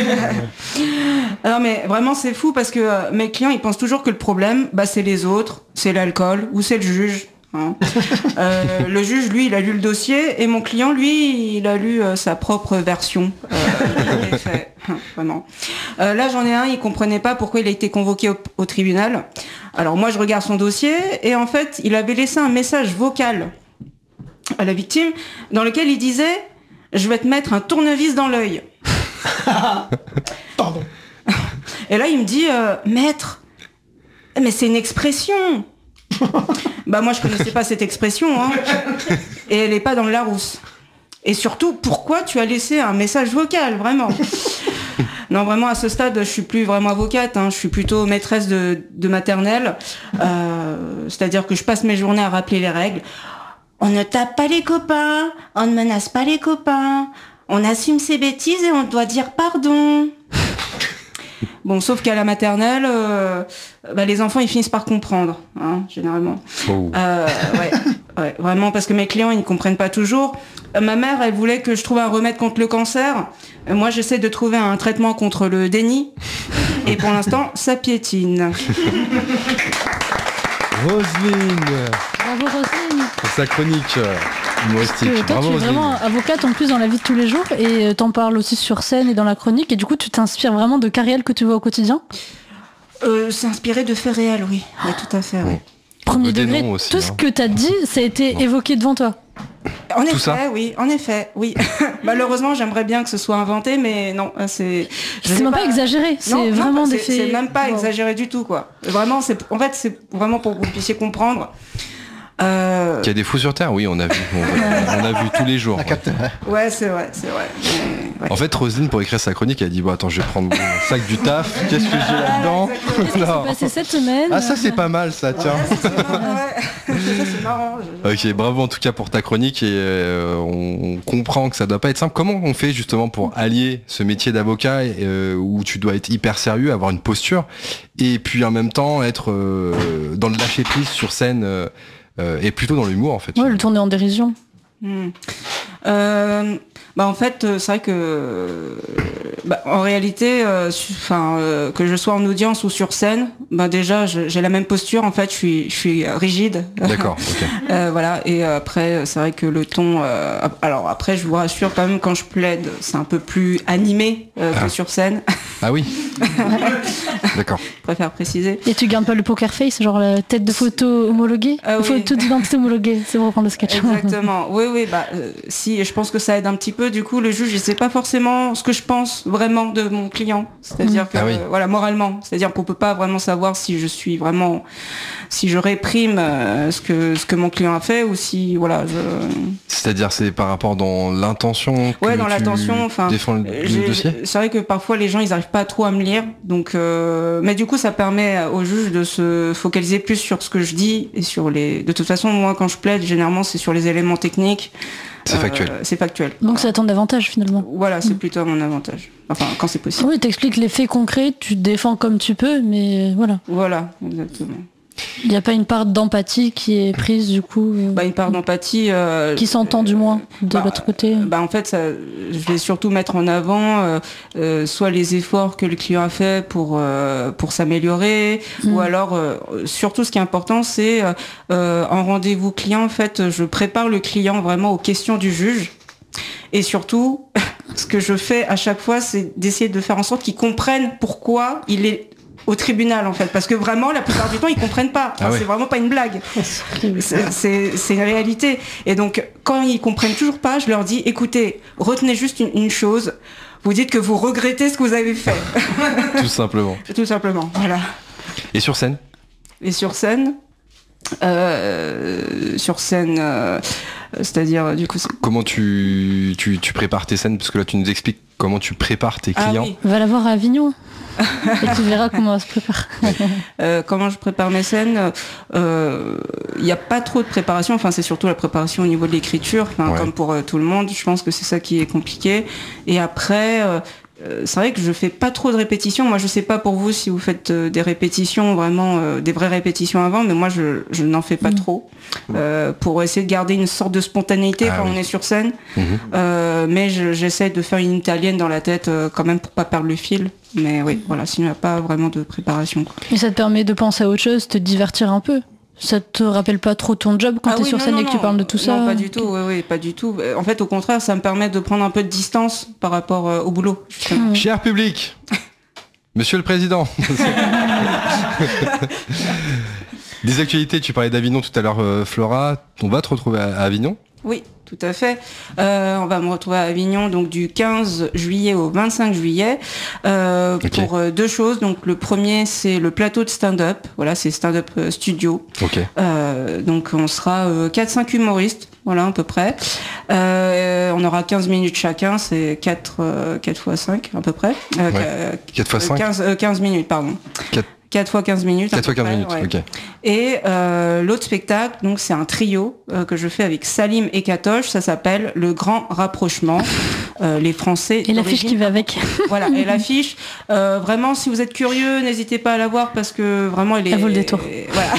Alors mais vraiment c'est fou parce que euh, mes clients ils pensent toujours que le problème bah c'est les autres, c'est l'alcool ou c'est le juge. Hein. Euh, le juge lui il a lu le dossier et mon client lui il a lu euh, sa propre version euh, des faits. Vraiment. Euh, là j'en ai un, il comprenait pas pourquoi il a été convoqué au, au tribunal. Alors moi je regarde son dossier et en fait il avait laissé un message vocal à la victime dans lequel il disait je vais te mettre un tournevis dans l'œil. Pardon. Et là il me dit euh, maître mais c'est une expression. Bah moi je connaissais pas cette expression hein. Et elle est pas dans le Larousse. Et surtout pourquoi tu as laissé un message vocal vraiment. Non vraiment à ce stade je suis plus vraiment avocate hein. Je suis plutôt maîtresse de, de maternelle euh, c'est-à-dire que je passe mes journées à rappeler les règles. On ne tape pas les copains, on ne menace pas les copains, on assume ses bêtises et on doit dire pardon. Bon, sauf qu'à la maternelle, euh, bah, les enfants ils finissent par comprendre, hein, généralement. Oh. Euh, ouais, ouais, vraiment, parce que mes clients ils ne comprennent pas toujours. Euh, ma mère, elle voulait que je trouve un remède contre le cancer. Euh, moi, j'essaie de trouver un traitement contre le déni. Et pour l'instant, ça piétine. Roselyne, Bravo Roselyne. pour sa chronique euh, humoristique. Parce que toi, Bravo tu es Roselyne. vraiment avocate en plus dans la vie de tous les jours et t'en parles aussi sur scène et dans la chronique et du coup tu t'inspires vraiment de cas réels que tu vois au quotidien. Euh, c'est inspiré de faits réels, oui. Oui, tout à fait, oui. Premier Des degré, noms aussi, tout ce hein. que t'as dit, ça a été Bon. évoqué devant toi. En Tout effet, ça oui, en effet, oui. Malheureusement, j'aimerais bien que ce soit inventé, mais non, c'est. je C'est sais même pas, exagéré, c'est Non, non, vraiment des c'est- faits. C'est même pas Wow. exagéré du tout, quoi. Vraiment, c'est. En fait, c'est vraiment pour que vous puissiez comprendre. Euh... Qu'il y a des fous sur Terre, oui, on a vu. On, on a vu tous les jours. La ouais. capte- Ouais, c'est vrai, c'est vrai. Mais, ouais. En fait, Roselyne, pour écrire sa chronique, elle a dit bon, attends, je vais prendre mon sac du taf. Qu'est-ce que j'ai là-dedans Non. Passé cette semaine. Ah, ça, c'est pas mal, ça, tiens. Ouais, ça, c'est marrant. je- Ok, bravo en tout cas pour ta chronique et euh, on comprend que ça doit pas être simple. Comment on fait justement pour allier ce métier d'avocat euh, où tu dois être hyper sérieux, avoir une posture et puis en même temps être euh, dans le lâcher prise sur scène euh, euh, et plutôt dans l'humour en fait. Ouais, le tourner en dérision. Hmm. Euh, bah en fait, euh, c'est vrai que, euh, bah, en réalité, euh, su- enfin, euh, que je sois en audience ou sur scène, bah déjà, je- j'ai la même posture. En fait, je suis, je suis rigide. D'accord. ok. Euh, voilà. Et après, c'est vrai que le ton. euh, alors après, je vous rassure quand même, quand je plaide, c'est un peu plus animé euh, que Ah. sur scène. Ah oui. D'accord. Je préfère préciser. Et tu gardes pas le poker face, genre la tête de photo homologuée, Ah oui. photo d'identité homologuée, c'est pour reprendre le sketch. Exactement. Oui, oui. Bah, euh, si. Et je pense que ça aide un petit peu. Du coup, le juge, il sait pas forcément ce que je pense vraiment de mon client. C'est-à-dire que, Ah oui. euh, voilà, moralement. C'est-à-dire qu'on peut pas vraiment savoir si je suis vraiment, si je réprime euh, ce que ce que mon client a fait ou si, voilà. Je... C'est-à-dire c'est par rapport dans l'intention que Ouais, dans tu l'intention, enfin, défends le, le J'ai- dossier. C'est vrai que parfois les gens ils arrivent pas trop à me lire, donc euh, mais du coup ça permet au juge de se focaliser plus sur ce que je dis et sur les. De toute façon moi quand je plaide généralement c'est sur les éléments techniques. C'est Euh, factuel. C'est factuel. Donc ça a ton avantage finalement. Voilà, c'est Mm. plutôt à mon avantage. Enfin quand c'est possible. Oui, t'expliques les faits concrets, tu te défends comme tu peux, mais voilà. Voilà, exactement. Il n'y a pas une part d'empathie qui est prise du coup, euh, Bah une part d'empathie. euh, qui s'entend du moins de bah, l'autre côté. Bah en fait, ça, je vais surtout mettre en avant euh, euh, soit les efforts que le client a fait pour euh, pour s'améliorer, Mm. ou alors euh, surtout ce qui est important, c'est euh, euh, en rendez-vous client, en fait, je prépare le client vraiment aux questions du juge, et surtout, ce que je fais à chaque fois, c'est d'essayer de faire en sorte qu'il comprenne pourquoi il est au tribunal en fait, parce que vraiment la plupart du temps ils comprennent pas. Enfin, Ah ouais. C'est vraiment pas une blague. C'est- C'est c'est une réalité. Et donc, quand ils comprennent toujours pas, je leur dis, écoutez, retenez juste une, une chose. Vous dites que vous regrettez ce que vous avez fait. Tout simplement. Tout simplement. Voilà. Et sur scène Et sur scène, euh, sur scène, euh, c'est-à-dire du coup. C'est... Comment tu, tu tu prépares tes scènes, parce que là tu nous expliques comment tu prépares tes clients. Ah, oui. Va la voir à Avignon. Et tu verras comment elle se prépare. euh, comment je prépare mes scènes, il euh, n'y a pas trop de préparation, enfin c'est surtout la préparation au niveau de l'écriture, enfin, ouais. comme pour euh, tout le monde, je pense que c'est ça qui est compliqué. Et après, euh, euh, c'est vrai que je fais pas trop de répétitions. Moi, je sais pas pour vous si vous faites euh, des répétitions, vraiment euh, des vraies répétitions avant, mais moi, je, je n'en fais pas mmh. trop euh, pour essayer de garder une sorte de spontanéité ah, quand oui. on est sur scène. Mmh. Euh, mais je, j'essaie de faire une italienne dans la tête euh, quand même pour pas perdre le fil. Mais oui, voilà, sinon il n'y a pas vraiment de préparation. Quoi. Et ça te permet de penser à autre chose, te divertir un peu. Ça te rappelle pas trop ton job quand ah tu es oui, sur non, scène non, et que non. tu parles de tout ça? Non, pas du tout, oui, oui, pas du tout. En fait, au contraire, ça me permet de prendre un peu de distance par rapport euh, au boulot. Mmh. Cher public, Monsieur le Président, des actualités, tu parlais d'Avignon tout à l'heure, euh, Flora, on va te retrouver à, à Avignon? Oui, tout à fait. Euh, on va me retrouver à Avignon donc du quinze juillet au vingt-cinq juillet euh, okay. pour euh, deux choses. Donc le premier c'est le plateau de stand-up. Voilà, c'est stand-up studio. Okay. Euh, donc on sera euh, quatre cinq humoristes, voilà à peu près. Euh, on aura quinze minutes chacun, c'est quatre fois cinq à peu près. Euh, ouais. quatre fois cinq quinze, euh, quinze minutes, pardon. quatre quatre fois quinze minutes. quatre fois quinze près, minutes, ouais. ok. Et euh, l'autre spectacle, donc c'est un trio euh, que je fais avec Salim et Katoche, ça s'appelle Le Grand Rapprochement. Euh, les Français. Et l'affiche qui va avec. Voilà, et l'affiche. Euh, vraiment, si vous êtes curieux, n'hésitez pas à la voir parce que vraiment, elle est. Elle vaut le détour. Et, voilà.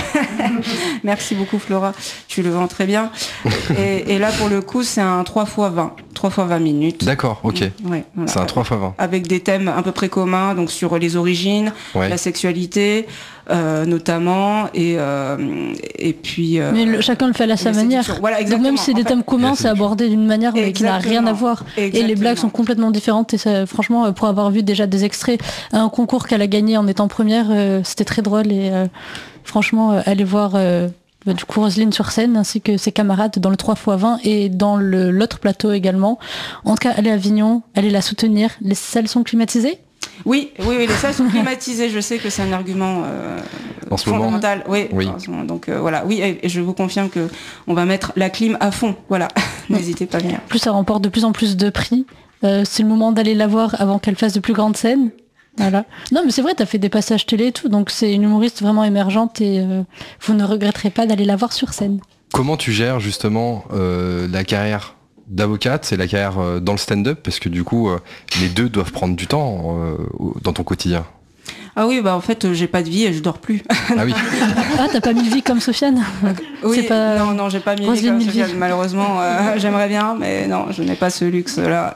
Merci beaucoup, Flora. Tu le vends très bien. Et, et là, pour le coup, c'est un trois fois vingt. trois fois vingt minutes. D'accord, ok. Ouais, voilà. C'est un trois fois vingt. Avec des thèmes à peu près communs, donc sur les origines, ouais. la sexualité, euh, notamment, et, euh, et puis... Euh, mais le, chacun le fait à sa manière. Voilà, donc même si c'est des thèmes communs, c'est abordé d'une manière mais qui n'a rien à voir. Exactement. Et les blagues sont complètement différentes. Et ça, franchement, pour avoir vu déjà des extraits à un concours qu'elle a gagné en étant première, euh, c'était très drôle. Et euh, franchement, euh, allez voir... Euh, du coup Roselyne sur scène ainsi que ses camarades dans le trois fois vingt et dans le, l'autre plateau également. En tout cas, allez à Avignon, allez la soutenir. Les salles sont climatisées ? Oui, oui, oui, les salles sont climatisées. Je sais que c'est un argument euh, en ce fondamental. Moment. Oui, oui. En ce moment. Donc euh, voilà, oui, et, et je vous confirme que on va mettre la clim à fond. Voilà, n'hésitez pas à venir. Plus ça remporte de plus en plus de prix. Euh, c'est le moment d'aller la voir avant qu'elle fasse de plus grandes scènes. Voilà. Non mais c'est vrai, t'as fait des passages télé et tout, donc c'est une humoriste vraiment émergente et euh, vous ne regretterez pas d'aller la voir sur scène. Comment tu gères justement euh, la carrière d'avocate et la carrière euh, dans le stand-up, parce que du coup euh, les deux doivent prendre du temps euh, dans ton quotidien? Ah oui, bah en fait, euh, j'ai pas de vie et je dors plus. Ah oui. Ah, t'as pas mille vies comme Sofiane? Oui, c'est pas... non, non, j'ai pas mille vies comme Sofiane, malheureusement. Euh, j'aimerais bien, mais non, je n'ai pas ce luxe-là.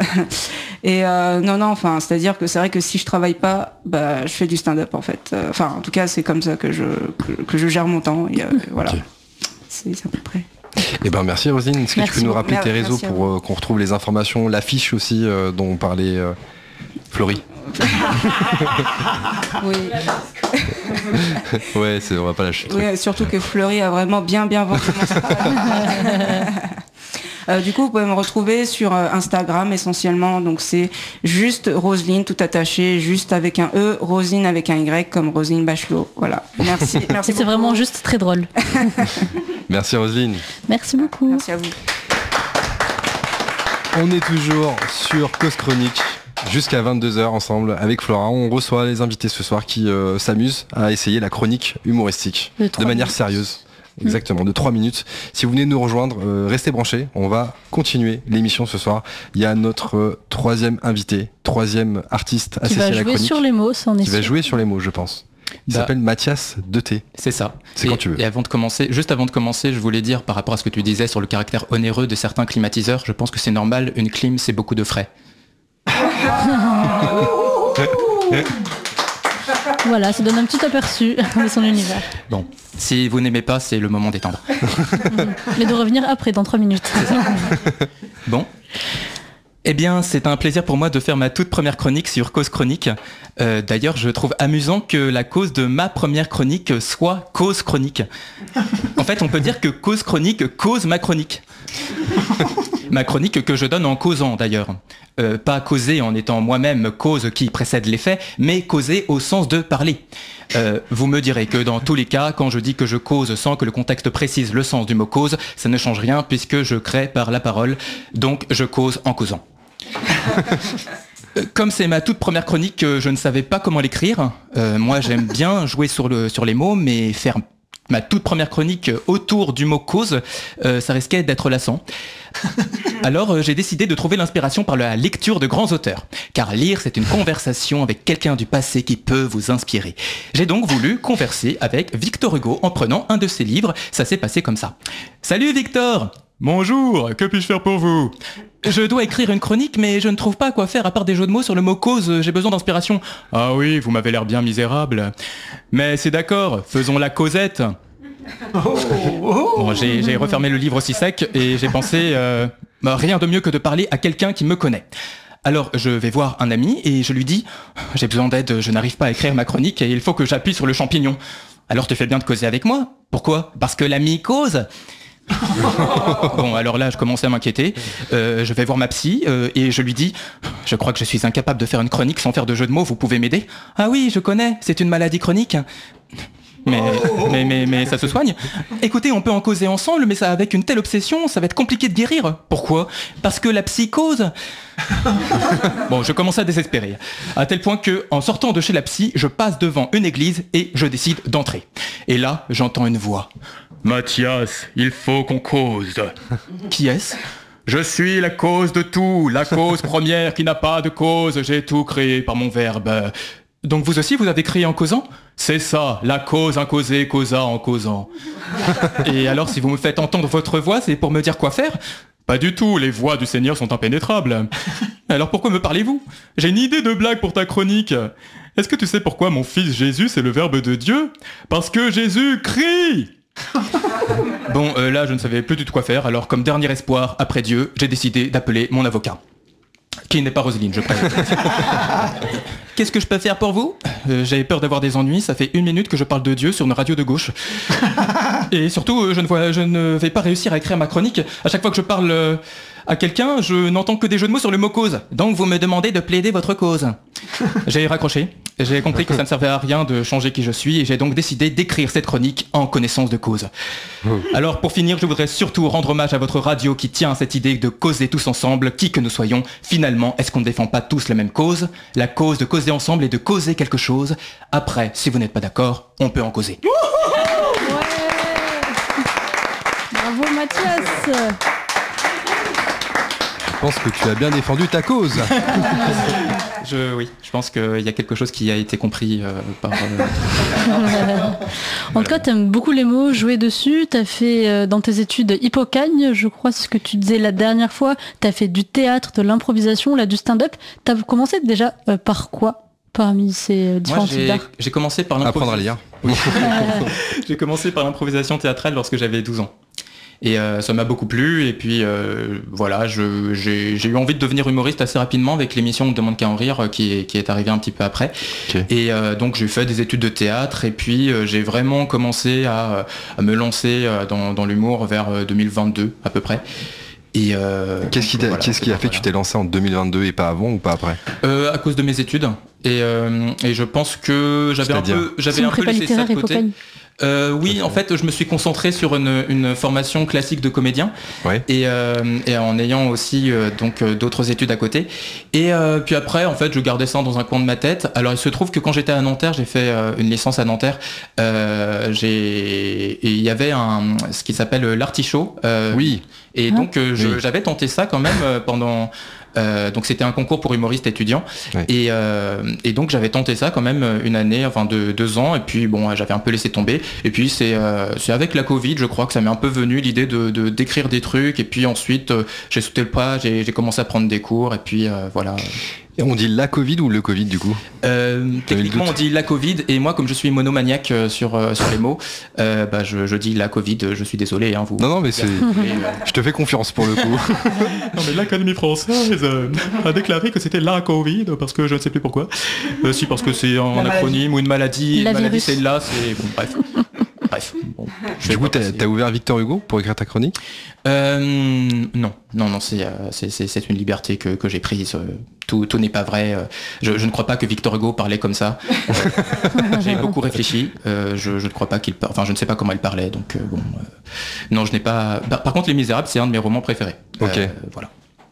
Et euh, non, non, enfin, c'est-à-dire que c'est vrai que si je travaille pas, bah, je fais du stand-up, en fait. Enfin, en tout cas, c'est comme ça que je, que, que je gère mon temps. Et, euh, voilà. Okay. C'est, c'est à peu près. Eh ben merci Roselyne. Est-ce que merci tu peux nous rappeler tes réseaux pour euh, qu'on retrouve les informations, l'affiche aussi euh, dont on parlait euh, Florie? Oui. Ouais, c'est, on va pas lâcher. Oui, surtout que Fleury a vraiment bien bien vendu mon travail. Euh, du coup, vous pouvez me retrouver sur euh, Instagram essentiellement. Donc c'est juste Roselyne tout attaché, juste avec un E, Roselyne avec un Y comme Roselyne Bachelot. Voilà. Merci. Merci. Et c'est vraiment juste très drôle. Merci Roselyne. Merci beaucoup. Merci à vous. On est toujours sur Cause Chronique jusqu'à vingt-deux heures ensemble avec Flora. On reçoit les invités ce soir qui euh, s'amusent à essayer la chronique humoristique de, de manière minutes. sérieuse. Exactement, de trois minutes. Si vous venez nous rejoindre, euh, restez branchés. On va continuer l'émission ce soir. Il y a notre euh, troisième invité, troisième artiste associé à la chronique. Qui va jouer sur les mots, ça en est Qui va jouer sur les mots, je pense. Il bah, s'appelle Mathias Deté. C'est ça. C'est et, quand tu veux. Et avant de commencer, juste avant de commencer, je voulais dire par rapport à ce que tu disais sur le caractère onéreux de certains climatiseurs, je pense que c'est normal. Une clim, c'est beaucoup de frais. Voilà, ça donne un petit aperçu de son univers. Bon, si vous n'aimez pas, c'est le moment d'étendre. Mais de revenir après, dans trois minutes. Bon. Eh bien, c'est un plaisir pour moi de faire ma toute première chronique sur Cause Chronique. Euh, d'ailleurs, je trouve amusant que la cause de ma première chronique soit Cause Chronique. En fait, on peut dire que Cause Chronique cause ma chronique. Ma chronique que je donne en causant d'ailleurs. Euh, pas causer en étant moi-même cause qui précède l'effet, mais causer au sens de parler. Euh, vous me direz que dans tous les cas, quand je dis que je cause sans que le contexte précise le sens du mot cause, ça ne change rien puisque je crée par la parole, donc je cause en causant. Comme c'est ma toute première chronique, je ne savais pas comment l'écrire. Euh, moi j'aime bien jouer sur, le, sur les mots, mais faire ma toute première chronique autour du mot cause, euh, ça risquait d'être lassant. Alors euh, j'ai décidé de trouver l'inspiration par la lecture de grands auteurs. Car lire, c'est une conversation avec quelqu'un du passé qui peut vous inspirer. J'ai donc voulu converser avec Victor Hugo en prenant un de ses livres. Ça s'est passé comme ça. Salut Victor! Bonjour, que puis-je faire pour vous? Je dois écrire une chronique, mais je ne trouve pas quoi faire à part des jeux de mots sur le mot cause, j'ai besoin d'inspiration. Ah oui, vous m'avez l'air bien misérable. Mais c'est d'accord, faisons la causette. Bon, j'ai, j'ai refermé le livre aussi sec et j'ai pensé, euh, bah, rien de mieux que de parler à quelqu'un qui me connaît. Alors je vais voir un ami et je lui dis, j'ai besoin d'aide, je n'arrive pas à écrire ma chronique et il faut que j'appuie sur le champignon. Alors tu fais bien de causer avec moi. Pourquoi? Parce que l'ami cause. Bon, alors là je commençais à m'inquiéter. euh, Je vais voir ma psy euh, et je lui dis, je crois que je suis incapable de faire une chronique sans faire de jeu de mots, vous pouvez m'aider? Ah oui, je connais, c'est une maladie chronique. Mais, mais, mais, mais ça se soigne. Écoutez, on peut en causer ensemble, mais ça, avec une telle obsession, ça va être compliqué de guérir. Pourquoi? Parce que la psychose. Bon, je commence à désespérer. À tel point que, en sortant de chez la psy, je passe devant une église et je décide d'entrer. Et là, j'entends une voix. Mathias, il faut qu'on cause. Qui est-ce? Je suis la cause de tout, la cause première qui n'a pas de cause, j'ai tout créé par mon verbe. Donc vous aussi, vous avez créé en causant? C'est ça, la cause incausée causa en causant. Et alors, si vous me faites entendre votre voix, c'est pour me dire quoi faire? Pas du tout, les voix du Seigneur sont impénétrables. Alors pourquoi me parlez-vous? J'ai une idée de blague pour ta chronique. Est-ce que tu sais pourquoi mon fils Jésus, c'est le verbe de Dieu? Parce que Jésus crie. Bon, euh, là, je ne savais plus du tout quoi faire, alors comme dernier espoir, après Dieu, j'ai décidé d'appeler mon avocat. Qui n'est pas Roselyne, je préviens. Qu'est-ce que je peux faire pour vous? euh, J'avais peur d'avoir des ennuis, ça fait une minute que je parle de Dieu sur une radio de gauche. Et surtout, euh, je, ne vois, je ne vais pas réussir à écrire ma chronique. À chaque fois que je parle euh, à quelqu'un, je n'entends que des jeux de mots sur le mot cause. Donc vous me demandez de plaider votre cause. J'ai raccroché. J'ai compris que ça ne servait à rien de changer qui je suis et j'ai donc décidé d'écrire cette chronique en connaissance de cause. Alors pour finir, je voudrais surtout rendre hommage à votre radio qui tient à cette idée de causer tous ensemble, qui que nous soyons. Finalement, est-ce qu'on ne défend pas tous la même cause? La cause de causer ensemble et de causer quelque chose. Après, si vous n'êtes pas d'accord, on peut en causer. Ouais. Bravo Mathias. Je pense que tu as bien défendu ta cause. Je, oui, je pense qu'il y a quelque chose qui a été compris euh, par... Euh... En tout cas, t'aimes beaucoup les mots, jouer dessus. T'as fait euh, dans tes études Hippocagne, je crois, c'est ce que tu disais la dernière fois. T'as fait du théâtre, de l'improvisation, là, du stand-up. T'as commencé déjà euh, par quoi parmi ces euh, différents types d'art? J'ai commencé par apprendre à lire. Oui. J'ai commencé par l'improvisation théâtrale lorsque j'avais douze ans. Et euh, ça m'a beaucoup plu, et puis euh, voilà, je, j'ai, j'ai eu envie de devenir humoriste assez rapidement avec l'émission On demande qu'à en rire qui est, qui est arrivée un petit peu après. Okay. Et euh, donc j'ai fait des études de théâtre, et puis euh, j'ai vraiment commencé à, à me lancer dans, dans l'humour vers deux mille vingt-deux à peu près. Et euh, qu'est-ce qui, voilà, qu'est-ce qui a fait que tu t'es lancé en deux mille vingt-deux et pas avant ou pas après? euh, À cause de mes études. Et, euh, et je pense que j'avais un peu, j'avais un peu laissé ça de côté. Euh, oui, en fait, je me suis concentré sur une, une formation classique de comédien, ouais. et, euh, et en ayant aussi euh, donc euh, d'autres études à côté. Et euh, puis après, en fait, je gardais ça dans un coin de ma tête. Alors, il se trouve que quand j'étais à Nanterre, j'ai fait euh, une licence à Nanterre. Euh, j'ai, et il y avait un, ce qui s'appelle l'artichaut. Euh, oui. Et ah. donc, euh, je, oui. j'avais tenté ça quand même euh, pendant. Euh, donc c'était un concours pour humoristes étudiants, ouais. et, euh, et donc j'avais tenté ça quand même une année, enfin deux, deux ans, et puis bon, j'avais un peu laissé tomber. Et puis c'est, euh, c'est avec la Covid, je crois que ça m'est un peu venu l'idée de, de d'écrire des trucs, et puis ensuite euh, j'ai sauté le pas, j'ai, j'ai commencé à prendre des cours, et puis euh, voilà. Et on dit la Covid ou le Covid du coup? euh, Techniquement on dit la Covid, et moi comme je suis monomaniaque euh, sur, euh, sur les mots, euh, bah, je, je dis la Covid, je suis désolé. Hein, vous, non non mais c'est... je te fais confiance pour le coup. Non mais l'Académie française euh, a déclaré que c'était la Covid, parce que je ne sais plus pourquoi. Euh, si parce que c'est un acronyme ou une maladie, une maladie c'est là, c'est... Bon bref. bref. Bon, du coup, t'as, t'as ouvert Victor Hugo pour écrire ta chronique ? euh, Non, non, non, c'est, c'est, c'est, c'est une liberté que, que j'ai prise. Tout, tout n'est pas vrai. Je, je ne crois pas que Victor Hugo parlait comme ça. J'ai beaucoup réfléchi. Euh, je, je ne crois pas qu'il par... enfin, je ne sais pas comment il parlait. Donc, euh, bon, euh... non, je n'ai pas. Par, par contre, Les Misérables, c'est un de mes romans préférés. Ok. Euh, voilà.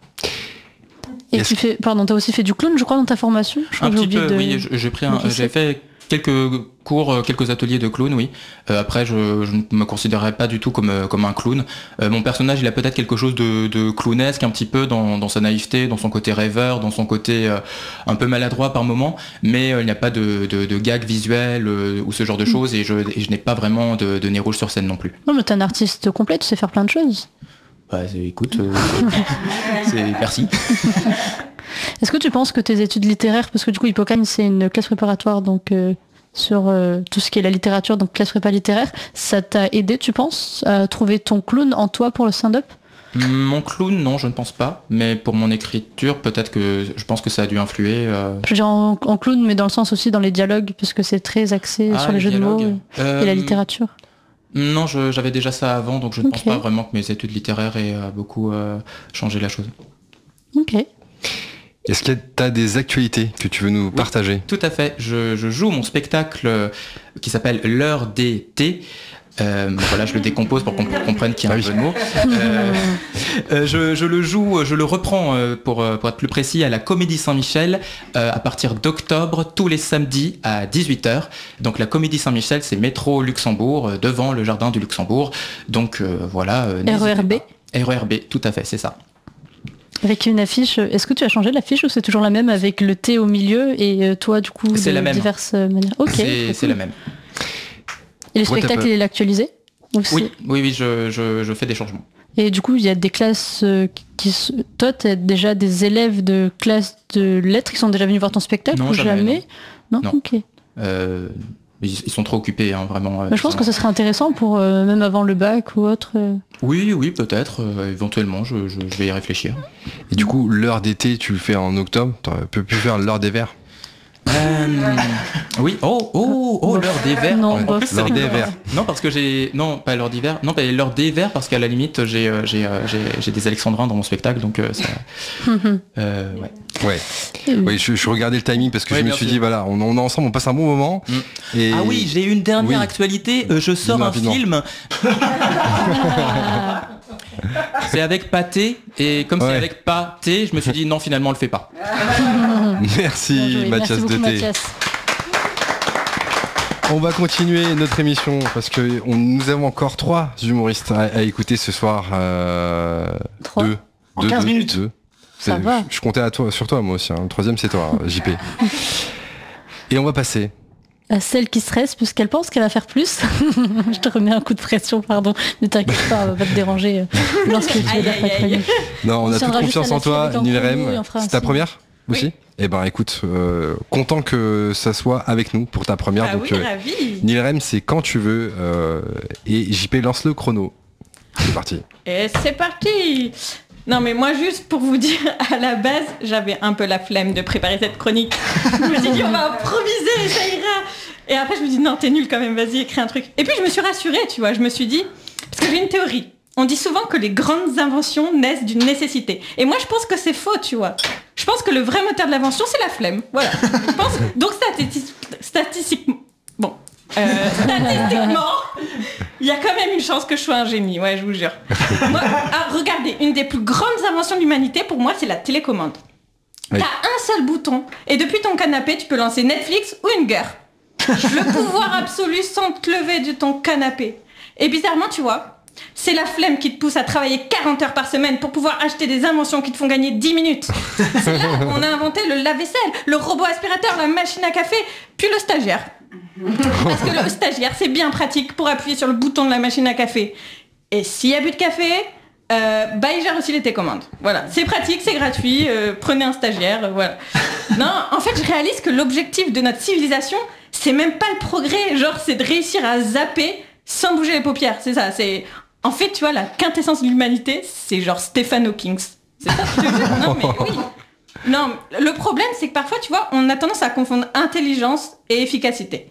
Et Est-ce... tu fais, pardon, t'as aussi fait du clown, je crois, dans ta formation. Je un petit peu, de... oui. J'ai pris, un, j'ai fait quelques cours, quelques ateliers de clown, oui. Euh, après, je, je ne me considérais pas du tout comme, comme un clown. Euh, mon personnage, il a peut-être quelque chose de, de clownesque, un petit peu dans, dans sa naïveté, dans son côté rêveur, dans son côté euh, un peu maladroit par moment, mais euh, il n'y a pas de, de, de gag visuel euh, ou ce genre de choses, et je, et je n'ai pas vraiment de, de nez rouge sur scène non plus. Non, mais t'es un artiste complet, tu sais faire plein de choses. Bah, écoute, euh, c'est merci. Est-ce que tu penses que tes études littéraires, parce que du coup Hippocane c'est une classe préparatoire donc euh, sur euh, tout ce qui est la littérature, donc classe prépa littéraire, ça t'a aidé, tu penses, à trouver ton clown en toi pour le stand-up ? Mon clown, non, je ne pense pas, mais pour mon écriture, peut-être que je pense que ça a dû influer. Euh... Je veux dire en, en clown, mais dans le sens aussi dans les dialogues, parce que c'est très axé ah, sur les, les jeux dialogues. de mots euh... et la littérature. Non, je, j'avais déjà ça avant, donc je ne okay. pense pas vraiment que mes études littéraires aient euh, beaucoup euh, changé la chose. Ok. Est-ce que tu as des actualités que tu veux nous oui, partager ? Tout à fait. Je, je joue mon spectacle qui s'appelle L'heure des thés. Euh, voilà, je le décompose pour qu'on comprenne qu'il y a un ah oui. jeu de mots. Euh, euh, je, je le joue, je le reprends euh, pour, pour être plus précis à la Comédie Saint-Michel euh, à partir d'octobre, tous les samedis à dix-huit heures. Donc la Comédie Saint-Michel, c'est métro Luxembourg, euh, devant le jardin du Luxembourg. Donc euh, voilà. Euh, R E R B. R E R B, tout à fait, c'est ça. Avec une affiche, est-ce que tu as changé l'affiche ou c'est toujours la même avec le thé au milieu et toi du coup c'est de la même. diverses manières ? Ok. C'est, c'est, c'est la même. Et le spectacle, ouais, il est l'actualisé ? Oui, oui, oui, je, je, je fais des changements. Et du coup, il y a des classes qui... Toi, tu as déjà des élèves de classe de lettres qui sont déjà venus voir ton spectacle non, ou jamais, jamais Non, non, non. Ok. Euh, ils, ils sont trop occupés, hein, vraiment. Bah, je pense que ça serait intéressant pour euh, même avant le bac ou autre. Euh... Oui, oui, peut-être. Euh, éventuellement, je, je, je vais y réfléchir. Et du coup, l'heure d'été, tu le fais en octobre. Tu peux plus faire l'heure des vers. Euh, oui, oh, oh, oh, l'heure des vers. Non, en plus, l'heure des vers. Non, parce que j'ai, non, pas l'heure d'hiver. Non, pas l'heure des vers, parce qu'à la limite, j'ai, euh, j'ai, euh, j'ai, j'ai des alexandrins dans mon spectacle, donc euh, ça. euh, ouais. Ouais. Oui, je, je regardais le timing parce que ouais, je me suis sûr. dit, voilà, on, on est ensemble, on passe un bon moment. Mm. Et... Ah oui, j'ai une dernière oui. actualité. Euh, je sors un film. C'est avec Pâté, et comme ouais. c'est avec Pâté, je me suis dit non, finalement on le fait pas. Merci Mathias de T. On va continuer notre émission parce que on, nous avons encore trois humoristes à, à écouter ce soir. Euh, trois deux. En deux, quinze deux, minutes. Deux. Ça va. Je, je comptais à toi, sur toi moi aussi. Hein. Le troisième c'est toi, hein, J P. Et on va passer. À celle qui stresse puisqu'elle pense qu'elle va faire plus. Je te remets un coup de pression, pardon. Ne t'inquiète pas, on va pas te déranger lorsque tu vas faire ta chronique. Non, on, on a toute confiance en toi, Nilrem. C'est ta première aussi oui. Eh ben écoute, euh, content que ça soit avec nous pour ta première. Ah donc, oui, euh, ravi. Nilrem, c'est quand tu veux. Euh, et J P lance le chrono. C'est parti. Et c'est parti. Non mais moi juste pour vous dire, à la base j'avais un peu la flemme de préparer cette chronique. Je me suis dit on va improviser, ça ira. Et après je me dis non t'es nul quand même, vas-y écris un truc. Et puis je me suis rassurée, tu vois, je me suis dit, parce que j'ai une théorie. On dit souvent que les grandes inventions naissent d'une nécessité. Et moi je pense que c'est faux, tu vois. Je pense que le vrai moteur de l'invention c'est la flemme. Voilà. Je pense... Donc statistique... statistiquement... Bon. Euh, statistiquement, il y a quand même une chance que je sois un génie, ouais, je vous jure. Moi, ah, regardez, une des plus grandes inventions de l'humanité, pour moi, c'est la télécommande. Oui. T'as un seul bouton, et depuis ton canapé, tu peux lancer Netflix ou une guerre. Le pouvoir absolu sans te lever de ton canapé. Et bizarrement, tu vois, c'est la flemme qui te pousse à travailler quarante heures par semaine pour pouvoir acheter des inventions qui te font gagner dix minutes. C'est là qu'on a inventé le lave-vaisselle, le robot aspirateur, la machine à café, puis le stagiaire. Parce que le stagiaire, c'est bien pratique pour appuyer sur le bouton de la machine à café. Et s'il y a plus de café, euh, bah il gère aussi les télécommandes. Voilà, c'est pratique, c'est gratuit, euh, prenez un stagiaire, euh, voilà. Non, en fait, je réalise que l'objectif de notre civilisation, c'est même pas le progrès, genre c'est de réussir à zapper sans bouger les paupières, c'est ça, c'est... En fait, tu vois, la quintessence de l'humanité, c'est genre Stephen Hawking. C'est ça, je te jure. Non, mais oui. Non, le problème, c'est que parfois, tu vois, on a tendance à confondre intelligence et efficacité.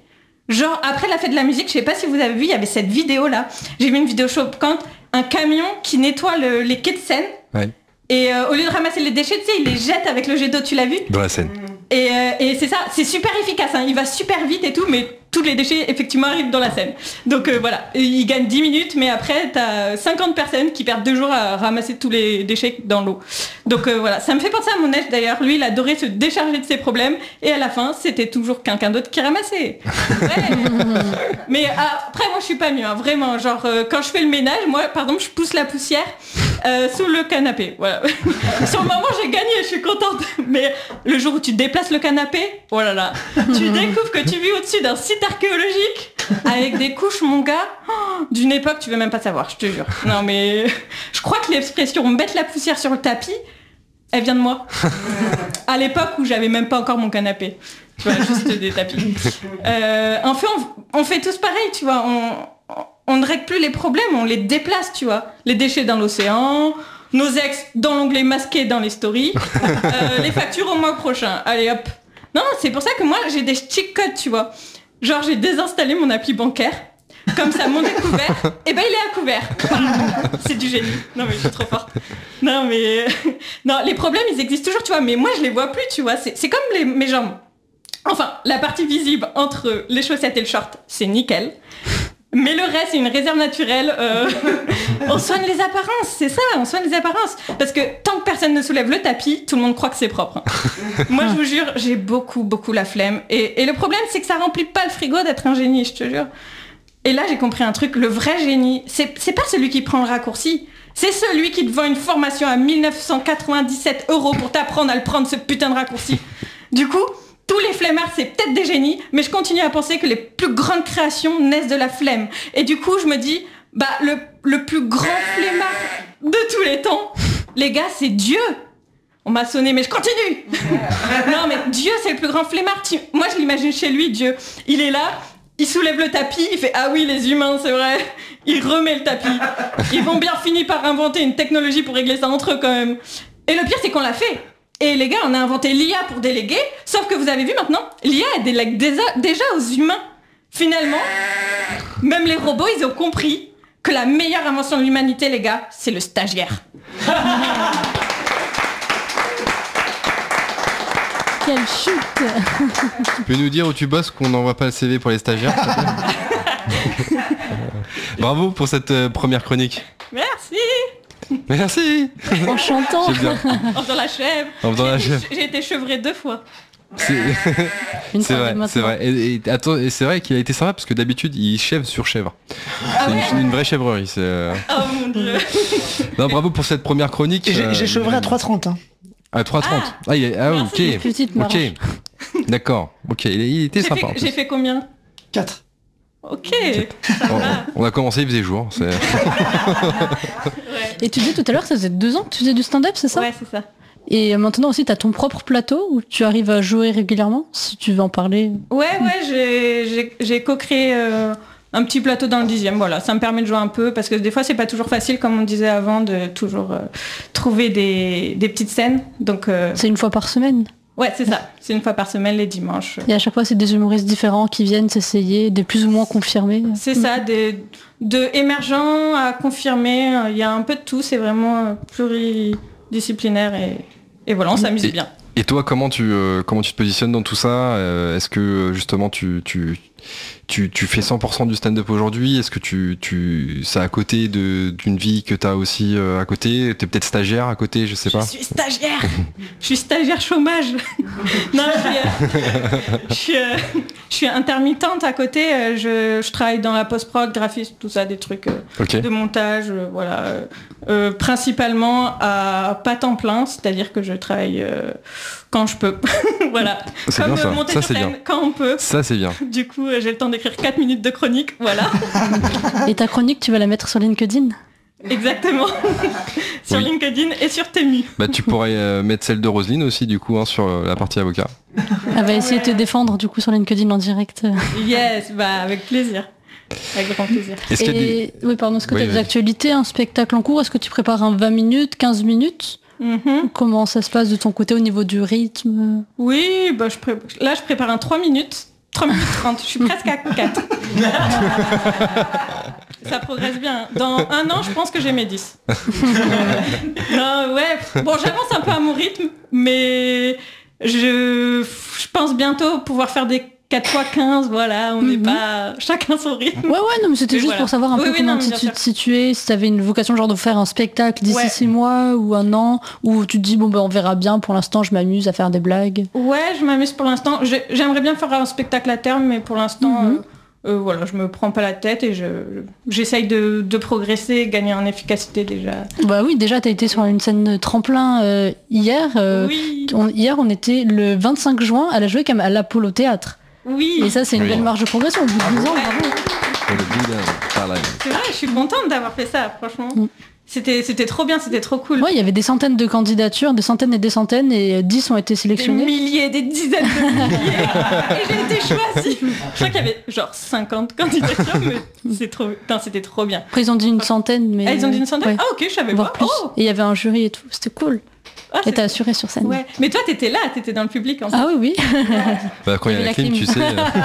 Genre, après la fête de la musique, je sais pas si vous avez vu, il y avait cette vidéo-là. J'ai vu une vidéo choquante, un camion qui nettoie le, les quais de Seine. Ouais. Et euh, au lieu de ramasser les déchets, tu sais, il les jette avec le jet d'eau, tu l'as vu ? Dans la Seine. Et, euh, et c'est ça, c'est super efficace, hein. Il va super vite et tout, mais tous les déchets effectivement arrivent dans la Seine. Donc euh, voilà, et il gagne dix minutes, mais après t'as cinquante personnes qui perdent deux jours à ramasser tous les déchets dans l'eau. Donc euh, voilà, ça me fait penser à mon ex d'ailleurs, lui il adorait se décharger de ses problèmes, et à la fin c'était toujours quelqu'un d'autre qui ramassait. Ouais. Mais ah, après moi je suis pas mieux, hein, vraiment, genre euh, quand je fais le ménage, moi par exemple je pousse la poussière euh, sous le canapé, voilà. Sur le moment j'ai gagné, je suis contente, mais le jour où tu déplaces le canapé, oh là là, tu découvres que tu vis au-dessus d'un site archéologique avec des couches, mon gars, oh, d'une époque tu veux même pas savoir, je te jure. Non mais je crois que l'expression mettre la poussière sur le tapis, elle vient de moi. À l'époque où j'avais même pas encore mon canapé, tu vois, juste des tapis. Euh, en fait, on, on fait tous pareil, tu vois. On, on ne règle plus les problèmes, on les déplace, tu vois. Les déchets dans l'océan, nos ex dans l'onglet masqué dans les stories, euh, les factures au mois prochain. Allez hop. Non, c'est pour ça que moi j'ai des cheat codes, tu vois. Genre j'ai désinstallé mon appli bancaire. Comme ça, mon découvert, et ben il est à couvert. C'est du génie. Non mais je suis trop forte. Non mais non, les problèmes ils existent toujours, tu vois. Mais moi je les vois plus, tu vois. C'est, c'est comme les, mes jambes. Enfin, la partie visible entre les chaussettes et le short, c'est nickel. Mais le reste, c'est une réserve naturelle. Euh... on soigne les apparences, c'est ça, on soigne les apparences. Parce que tant que personne ne soulève le tapis, tout le monde croit que c'est propre. Moi, je vous jure, j'ai beaucoup, beaucoup la flemme. Et, et le problème, c'est que ça remplit pas le frigo d'être un génie, je te jure. Et là, j'ai compris un truc, le vrai génie, c'est, c'est pas celui qui prend le raccourci. C'est celui qui te vend une formation à mille neuf cent quatre-vingt-dix-sept euros pour t'apprendre à le prendre, ce putain de raccourci. Du coup... tous les flemmards, c'est peut-être des génies, mais je continue à penser que les plus grandes créations naissent de la flemme. Et du coup, je me dis, bah, le, le plus grand flemmard de tous les temps, les gars, c'est Dieu. On m'a sonné, mais je continue. Non, mais Dieu, c'est le plus grand flemmard. Moi, je l'imagine chez lui, Dieu. Il est là, il soulève le tapis, il fait « Ah oui, les humains, c'est vrai !» Il remet le tapis. Ils vont bien finir par inventer une technologie pour régler ça entre eux, quand même. Et le pire, c'est qu'on l'a fait. Et les gars, on a inventé l'I A pour déléguer, sauf que vous avez vu maintenant, l'I A, elle délègue déjà, déjà aux humains. Finalement, même les robots, ils ont compris que la meilleure invention de l'humanité, les gars, c'est le stagiaire. Quelle chute. Tu peux nous dire où tu bosses, qu'on n'envoie pas le C V pour les stagiaires? Bravo pour cette euh, première chronique. Merci. Merci. En chantant. C'est bien. En faisant la chèvre. En faisant la J'ai- chèvre. J'ai été chevrée deux fois. C'est, Une c'est fois vrai, maintenant. c'est vrai. Et, et attends, et c'est vrai qu'il a été sympa parce que d'habitude il chèvre sur chèvre. C'est une, une vraie chèvrerie. C'est... euh, Oh mon dieu. Non, bravo pour cette première chronique. Et j'ai, euh, j'ai chevré à trois trente. Hein. À trois trente. Ah, il est... ah Merci. ok. Petite Ok. marche. D'accord. Ok, il, il était J'ai sympa. en fait, plus. j'ai fait combien? quatre. Ok. On, on a commencé, il faisait jour. C'est... Ouais, Et tu disais tout à l'heure que ça faisait deux ans que tu faisais du stand-up, c'est ça? ouais c'est ça. Et maintenant aussi, tu as ton propre plateau où tu arrives à jouer régulièrement, si tu veux en parler. Ouais, ouais, j'ai, j'ai, j'ai co-créé euh, un petit plateau dans le dixième. Voilà, ça me permet de jouer un peu parce que des fois, c'est pas toujours facile, comme on disait avant, de toujours euh, trouver des, des petites scènes. Donc, euh, C'est une fois par semaine. ouais, c'est ça. C'est une fois par semaine, les dimanches. Et à chaque fois, c'est des humoristes différents qui viennent s'essayer, des plus ou moins confirmés. C'est ça, des, de émergents à confirmer. Il y a un peu de tout. C'est vraiment euh, pluridisciplinaire et, et voilà, on s'amuse Et- bien. Et toi, comment tu, euh, comment tu te positionnes dans tout ça? Euh, Est-ce que justement tu, tu, tu, tu fais cent pour cent du stand-up aujourd'hui? Est-ce que tu, tu, c'est à côté de, d'une vie que tu as aussi euh, à côté? T'es peut-être stagiaire à côté, je sais pas. Je suis stagiaire. Je suis stagiaire chômage. Non, je suis, euh, je, suis, euh, je suis intermittente à côté. euh, Je, je travaille dans la post-prod, graphisme, tout ça, des trucs euh, Ok. de montage, euh, voilà. euh, euh, principalement à pas temps plein, c'est-à-dire que je travaille euh, quand je peux. Voilà. C'est Comme bien ça. euh, monter Ça, sur c'est scène bien. quand on peut. Ça c'est bien. Du coup, euh, j'ai le temps d'écrire quatre minutes de chronique. Voilà. Et ta chronique, tu vas la mettre sur LinkedIn? Exactement. Sur Oui. LinkedIn et sur Temu. Bah tu pourrais euh, mettre celle de Roselyne aussi du coup hein, sur euh, la partie avocat. Elle va essayer de te défendre du coup sur LinkedIn en direct. Yes, bah avec plaisir. Avec grand plaisir. Est-ce qu'il y a des... Et oui, pardon, est-ce que Oui, tu as des vas-y. actualités, un spectacle en cours? Est-ce que tu prépares un vingt minutes, quinze minutes? Mhm. Comment ça se passe de ton côté au niveau du rythme? Oui, bah je pré- là je prépare un trois minutes trois minutes trente, je suis presque à quatre. Ça progresse bien. Dans un an, je pense que j'ai mes dix. Non, ouais. Bon, j'avance un peu à mon rythme, mais je, je pense bientôt pouvoir faire des quatre fois quinze, voilà, on n'est mm-hmm. pas chacun son rythme. Ouais, ouais, non, mais c'était mais juste voilà. pour savoir un oui, peu oui, comment non, tu te situais, si tu avais une vocation genre de faire un spectacle d'ici ouais. six mois ou un an, ou tu te dis, bon, ben on verra bien, pour l'instant, je m'amuse à faire des blagues. Ouais, je m'amuse pour l'instant. Je, j'aimerais bien faire un spectacle à terme, mais pour l'instant, mm-hmm. euh, euh, voilà, je me prends pas la tête et je, j'essaye de, de progresser, gagner en efficacité déjà. Bah oui, déjà, t'as été sur une scène tremplin euh, hier. Euh, oui. On, hier, on était le vingt-cinq juin à la jouer comme à l'Apollo Théâtre. Oui. Et ça, c'est une oui. belle marge de progression. Au bout de dix ans, bravo. C'est vrai, je suis contente d'avoir fait ça, franchement. Mm. C'était, c'était trop bien, c'était trop cool. Ouais, il y avait des centaines de candidatures, des centaines et des centaines, et dix ont été sélectionnés. Des milliers, des dizaines de milliers. Et j'ai été choisie. Je crois qu'il y avait genre cinquante candidatures, mais c'est trop... Putain, c'était trop bien. Après, ils ont dit une centaine, mais... Ah, ils ont dit une centaine ouais. Ah, ok, je savais pas. Oh. Et il y avait un jury et tout, c'était cool. Ah, et t'as assuré sur scène. Ouais. Mais toi, t'étais là, t'étais dans le public. En ah oui, oui. Bah, quand il y a la clim, tu sais.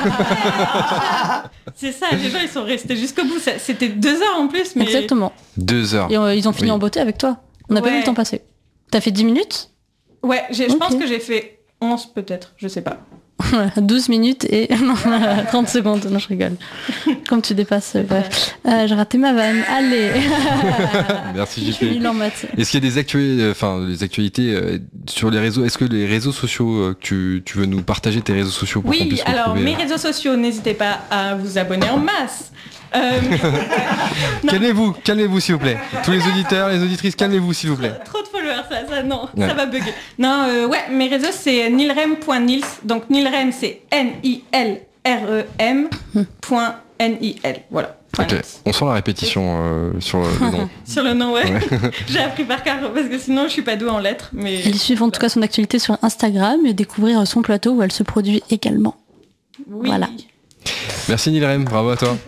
C'est ça, les gens, ils sont restés jusqu'au bout. C'était deux heures en plus. Mais... Exactement. Deux heures. Et euh, ils ont fini oui. en beauté avec toi. On n'a ouais. pas vu le temps passer. T'as fait dix minutes ? Ouais, j'ai, je okay. pense que j'ai fait onze peut-être, je sais pas. douze minutes et trente secondes, non je rigole. Comme tu dépasses, bref. Euh, j'ai raté ma vanne, allez. Merci J P. Est-ce qu'il y a des actualités, enfin des actualités euh, sur les réseaux ? Est-ce que les réseaux sociaux, euh, tu, tu veux nous partager tes réseaux sociaux pour oui, qu'on puisse alors retrouver, mes euh... réseaux sociaux, n'hésitez pas à vous abonner en masse. Euh... calmez-vous, calmez-vous s'il vous plaît. Tous les auditeurs, les auditrices, calmez-vous s'il vous plaît. Trop de followers, ça, ça non, ouais. ça va bugger. Non, euh, ouais, mes réseaux c'est nilrem point nils, donc nilrem c'est N I L R E M point N I L, voilà. Ok, on sent la répétition euh, sur le nom. Sur le nom, ouais. ouais. J'ai appris par cœur parce que sinon je suis pas douée en lettres. Mais... Elle suit en tout cas son actualité sur Instagram et découvrir son plateau où elle se produit également. Oui. Voilà. Merci Nilrem, bravo à toi.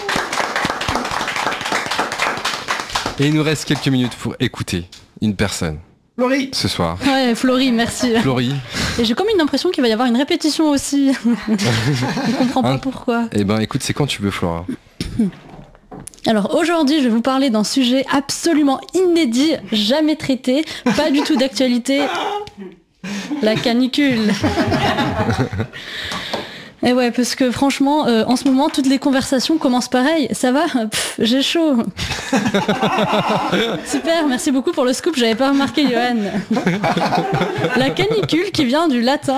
Et il nous reste quelques minutes pour écouter une personne. Florie. Ce soir. Ouais, Florie, merci. Florie. Et j'ai comme une impression qu'il va y avoir une répétition aussi. Je comprends pas hein pourquoi. Eh ben écoute, c'est quand tu veux Flora. Alors aujourd'hui, je vais vous parler d'un sujet absolument inédit, jamais traité, pas du tout d'actualité. La canicule. Et ouais, parce que franchement, euh, en ce moment, toutes les conversations commencent pareil. Ça va ? Pff, j'ai chaud. Super, merci beaucoup pour le scoop, j'avais pas remarqué, Johan. La canicule qui vient du latin.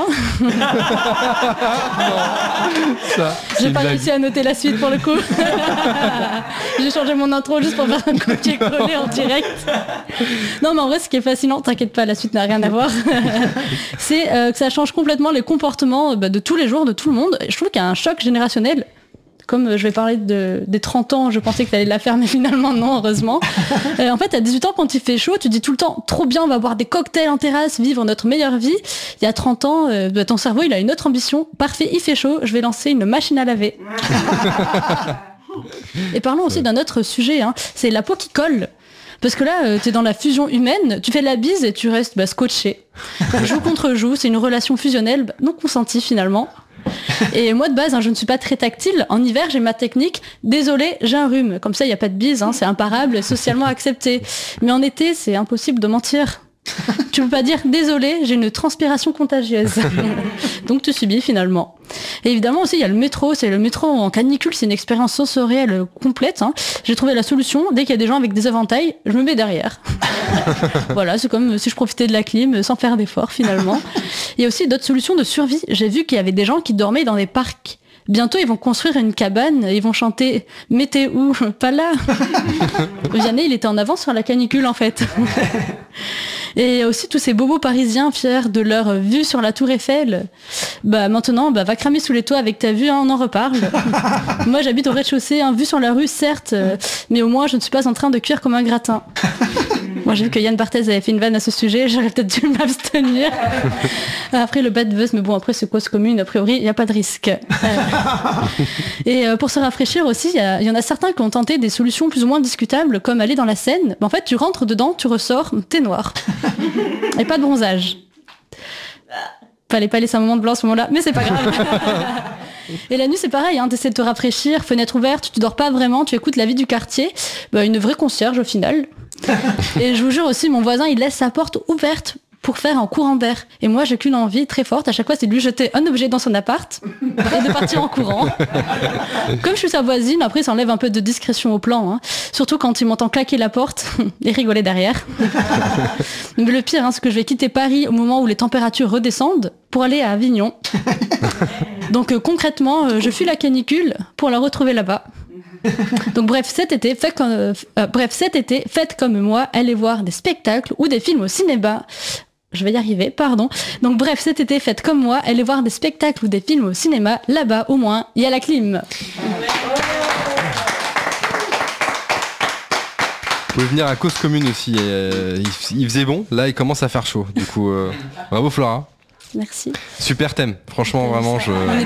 Ça, j'ai pas réussi à noter la suite pour le coup. J'ai changé mon intro juste pour faire un copier-coller en direct. Non, mais en vrai, ce qui est fascinant, t'inquiète pas, la suite n'a rien à voir. C'est euh, que ça change complètement les comportements bah, de tous les jours, de tout le monde. Je trouve qu'il y a un choc générationnel. Comme je vais parler de, des trente ans, je pensais que tu allais la faire, mais finalement non, heureusement. Euh, en fait, à dix-huit ans, quand il fait chaud, tu dis tout le temps, trop bien, on va boire des cocktails en terrasse, vivre notre meilleure vie. Il y a trente ans, euh, bah, ton cerveau, il a une autre ambition. Parfait, il fait chaud, je vais lancer une machine à laver. Et parlons aussi d'un autre sujet, hein, c'est la peau qui colle. Parce que là, euh, t'es dans la fusion humaine, tu fais la bise et tu restes bah, scotché. Joue contre joue, c'est une relation fusionnelle, bah, non consentie finalement. Et moi de base, hein, je ne suis pas très tactile. En hiver, j'ai ma technique. Désolé, j'ai un rhume. Comme ça, il n'y a pas de bise, hein, c'est imparable, socialement accepté. Mais en été, c'est impossible de mentir. Tu peux pas dire désolé, j'ai une transpiration contagieuse. Donc tu subis finalement. Et évidemment aussi il y a le métro, c'est le métro en canicule, c'est une expérience sensorielle complète. Hein. J'ai trouvé la solution, dès qu'il y a des gens avec des éventails, je me mets derrière. Voilà, c'est comme si je profitais de la clim sans faire d'effort finalement. Il y a aussi d'autres solutions de survie. J'ai vu qu'il y avait des gens qui dormaient dans des parcs. Bientôt, ils vont construire une cabane, ils vont chanter « Mais t'es où ? Pas là !» Vianney, il était en avance sur la canicule, en fait. Et aussi tous ces bobos parisiens fiers de leur vue sur la Tour Eiffel. Bah maintenant, bah, va cramer sous les toits avec ta vue, hein, on en reparle. Moi, j'habite au rez-de-chaussée, hein, vue sur la rue, certes, euh, mais au moins, je ne suis pas en train de cuire comme un gratin. Moi, j'ai vu que Yann Barthès avait fait une vanne à ce sujet, j'aurais peut-être dû m'abstenir. Après, le bad buzz, mais bon, après, c'est cause commune, a priori, il n'y a pas de risque. Et euh, pour se rafraîchir aussi, il y, y en a certains qui ont tenté des solutions plus ou moins discutables, comme aller dans la Seine. En fait, tu rentres dedans, tu ressors, t'es noir. Et pas de bronzage. Fallait pas laisser un moment de blanc à ce moment-là, mais c'est pas grave. Et la nuit, c'est pareil, hein, t'essaies de te rafraîchir, fenêtre ouverte, tu dors pas vraiment, tu écoutes la vie du quartier. Bah, une vraie concierge au final. Et je vous jure aussi, mon voisin, il laisse sa porte ouverte pour faire un courant d'air. Et moi, j'ai qu'une envie très forte, à chaque fois, c'est de lui jeter un objet dans son appart et de partir en courant. Comme je suis sa voisine, après, ça enlève un peu de discrétion au plan. Hein. Surtout quand il m'entend claquer la porte et rigoler derrière. Mais le pire, hein, c'est que je vais quitter Paris au moment où les températures redescendent pour aller à Avignon. Donc euh, concrètement, euh, je fuis la canicule pour la retrouver là-bas. Donc bref, cet été, faites comme, euh, euh, bref, cet été, faites comme moi, allez voir des spectacles ou des films au cinéma. Je vais y arriver, pardon. Donc bref, cet été, faites comme moi, allez voir des spectacles ou des films au cinéma. Là-bas, au moins, il y a la clim. Vous pouvez venir à Cause Commune aussi. Euh, il, il faisait bon, là il commence à faire chaud. Du coup, euh, bravo Flora. Merci. Super thème, franchement, vraiment, je...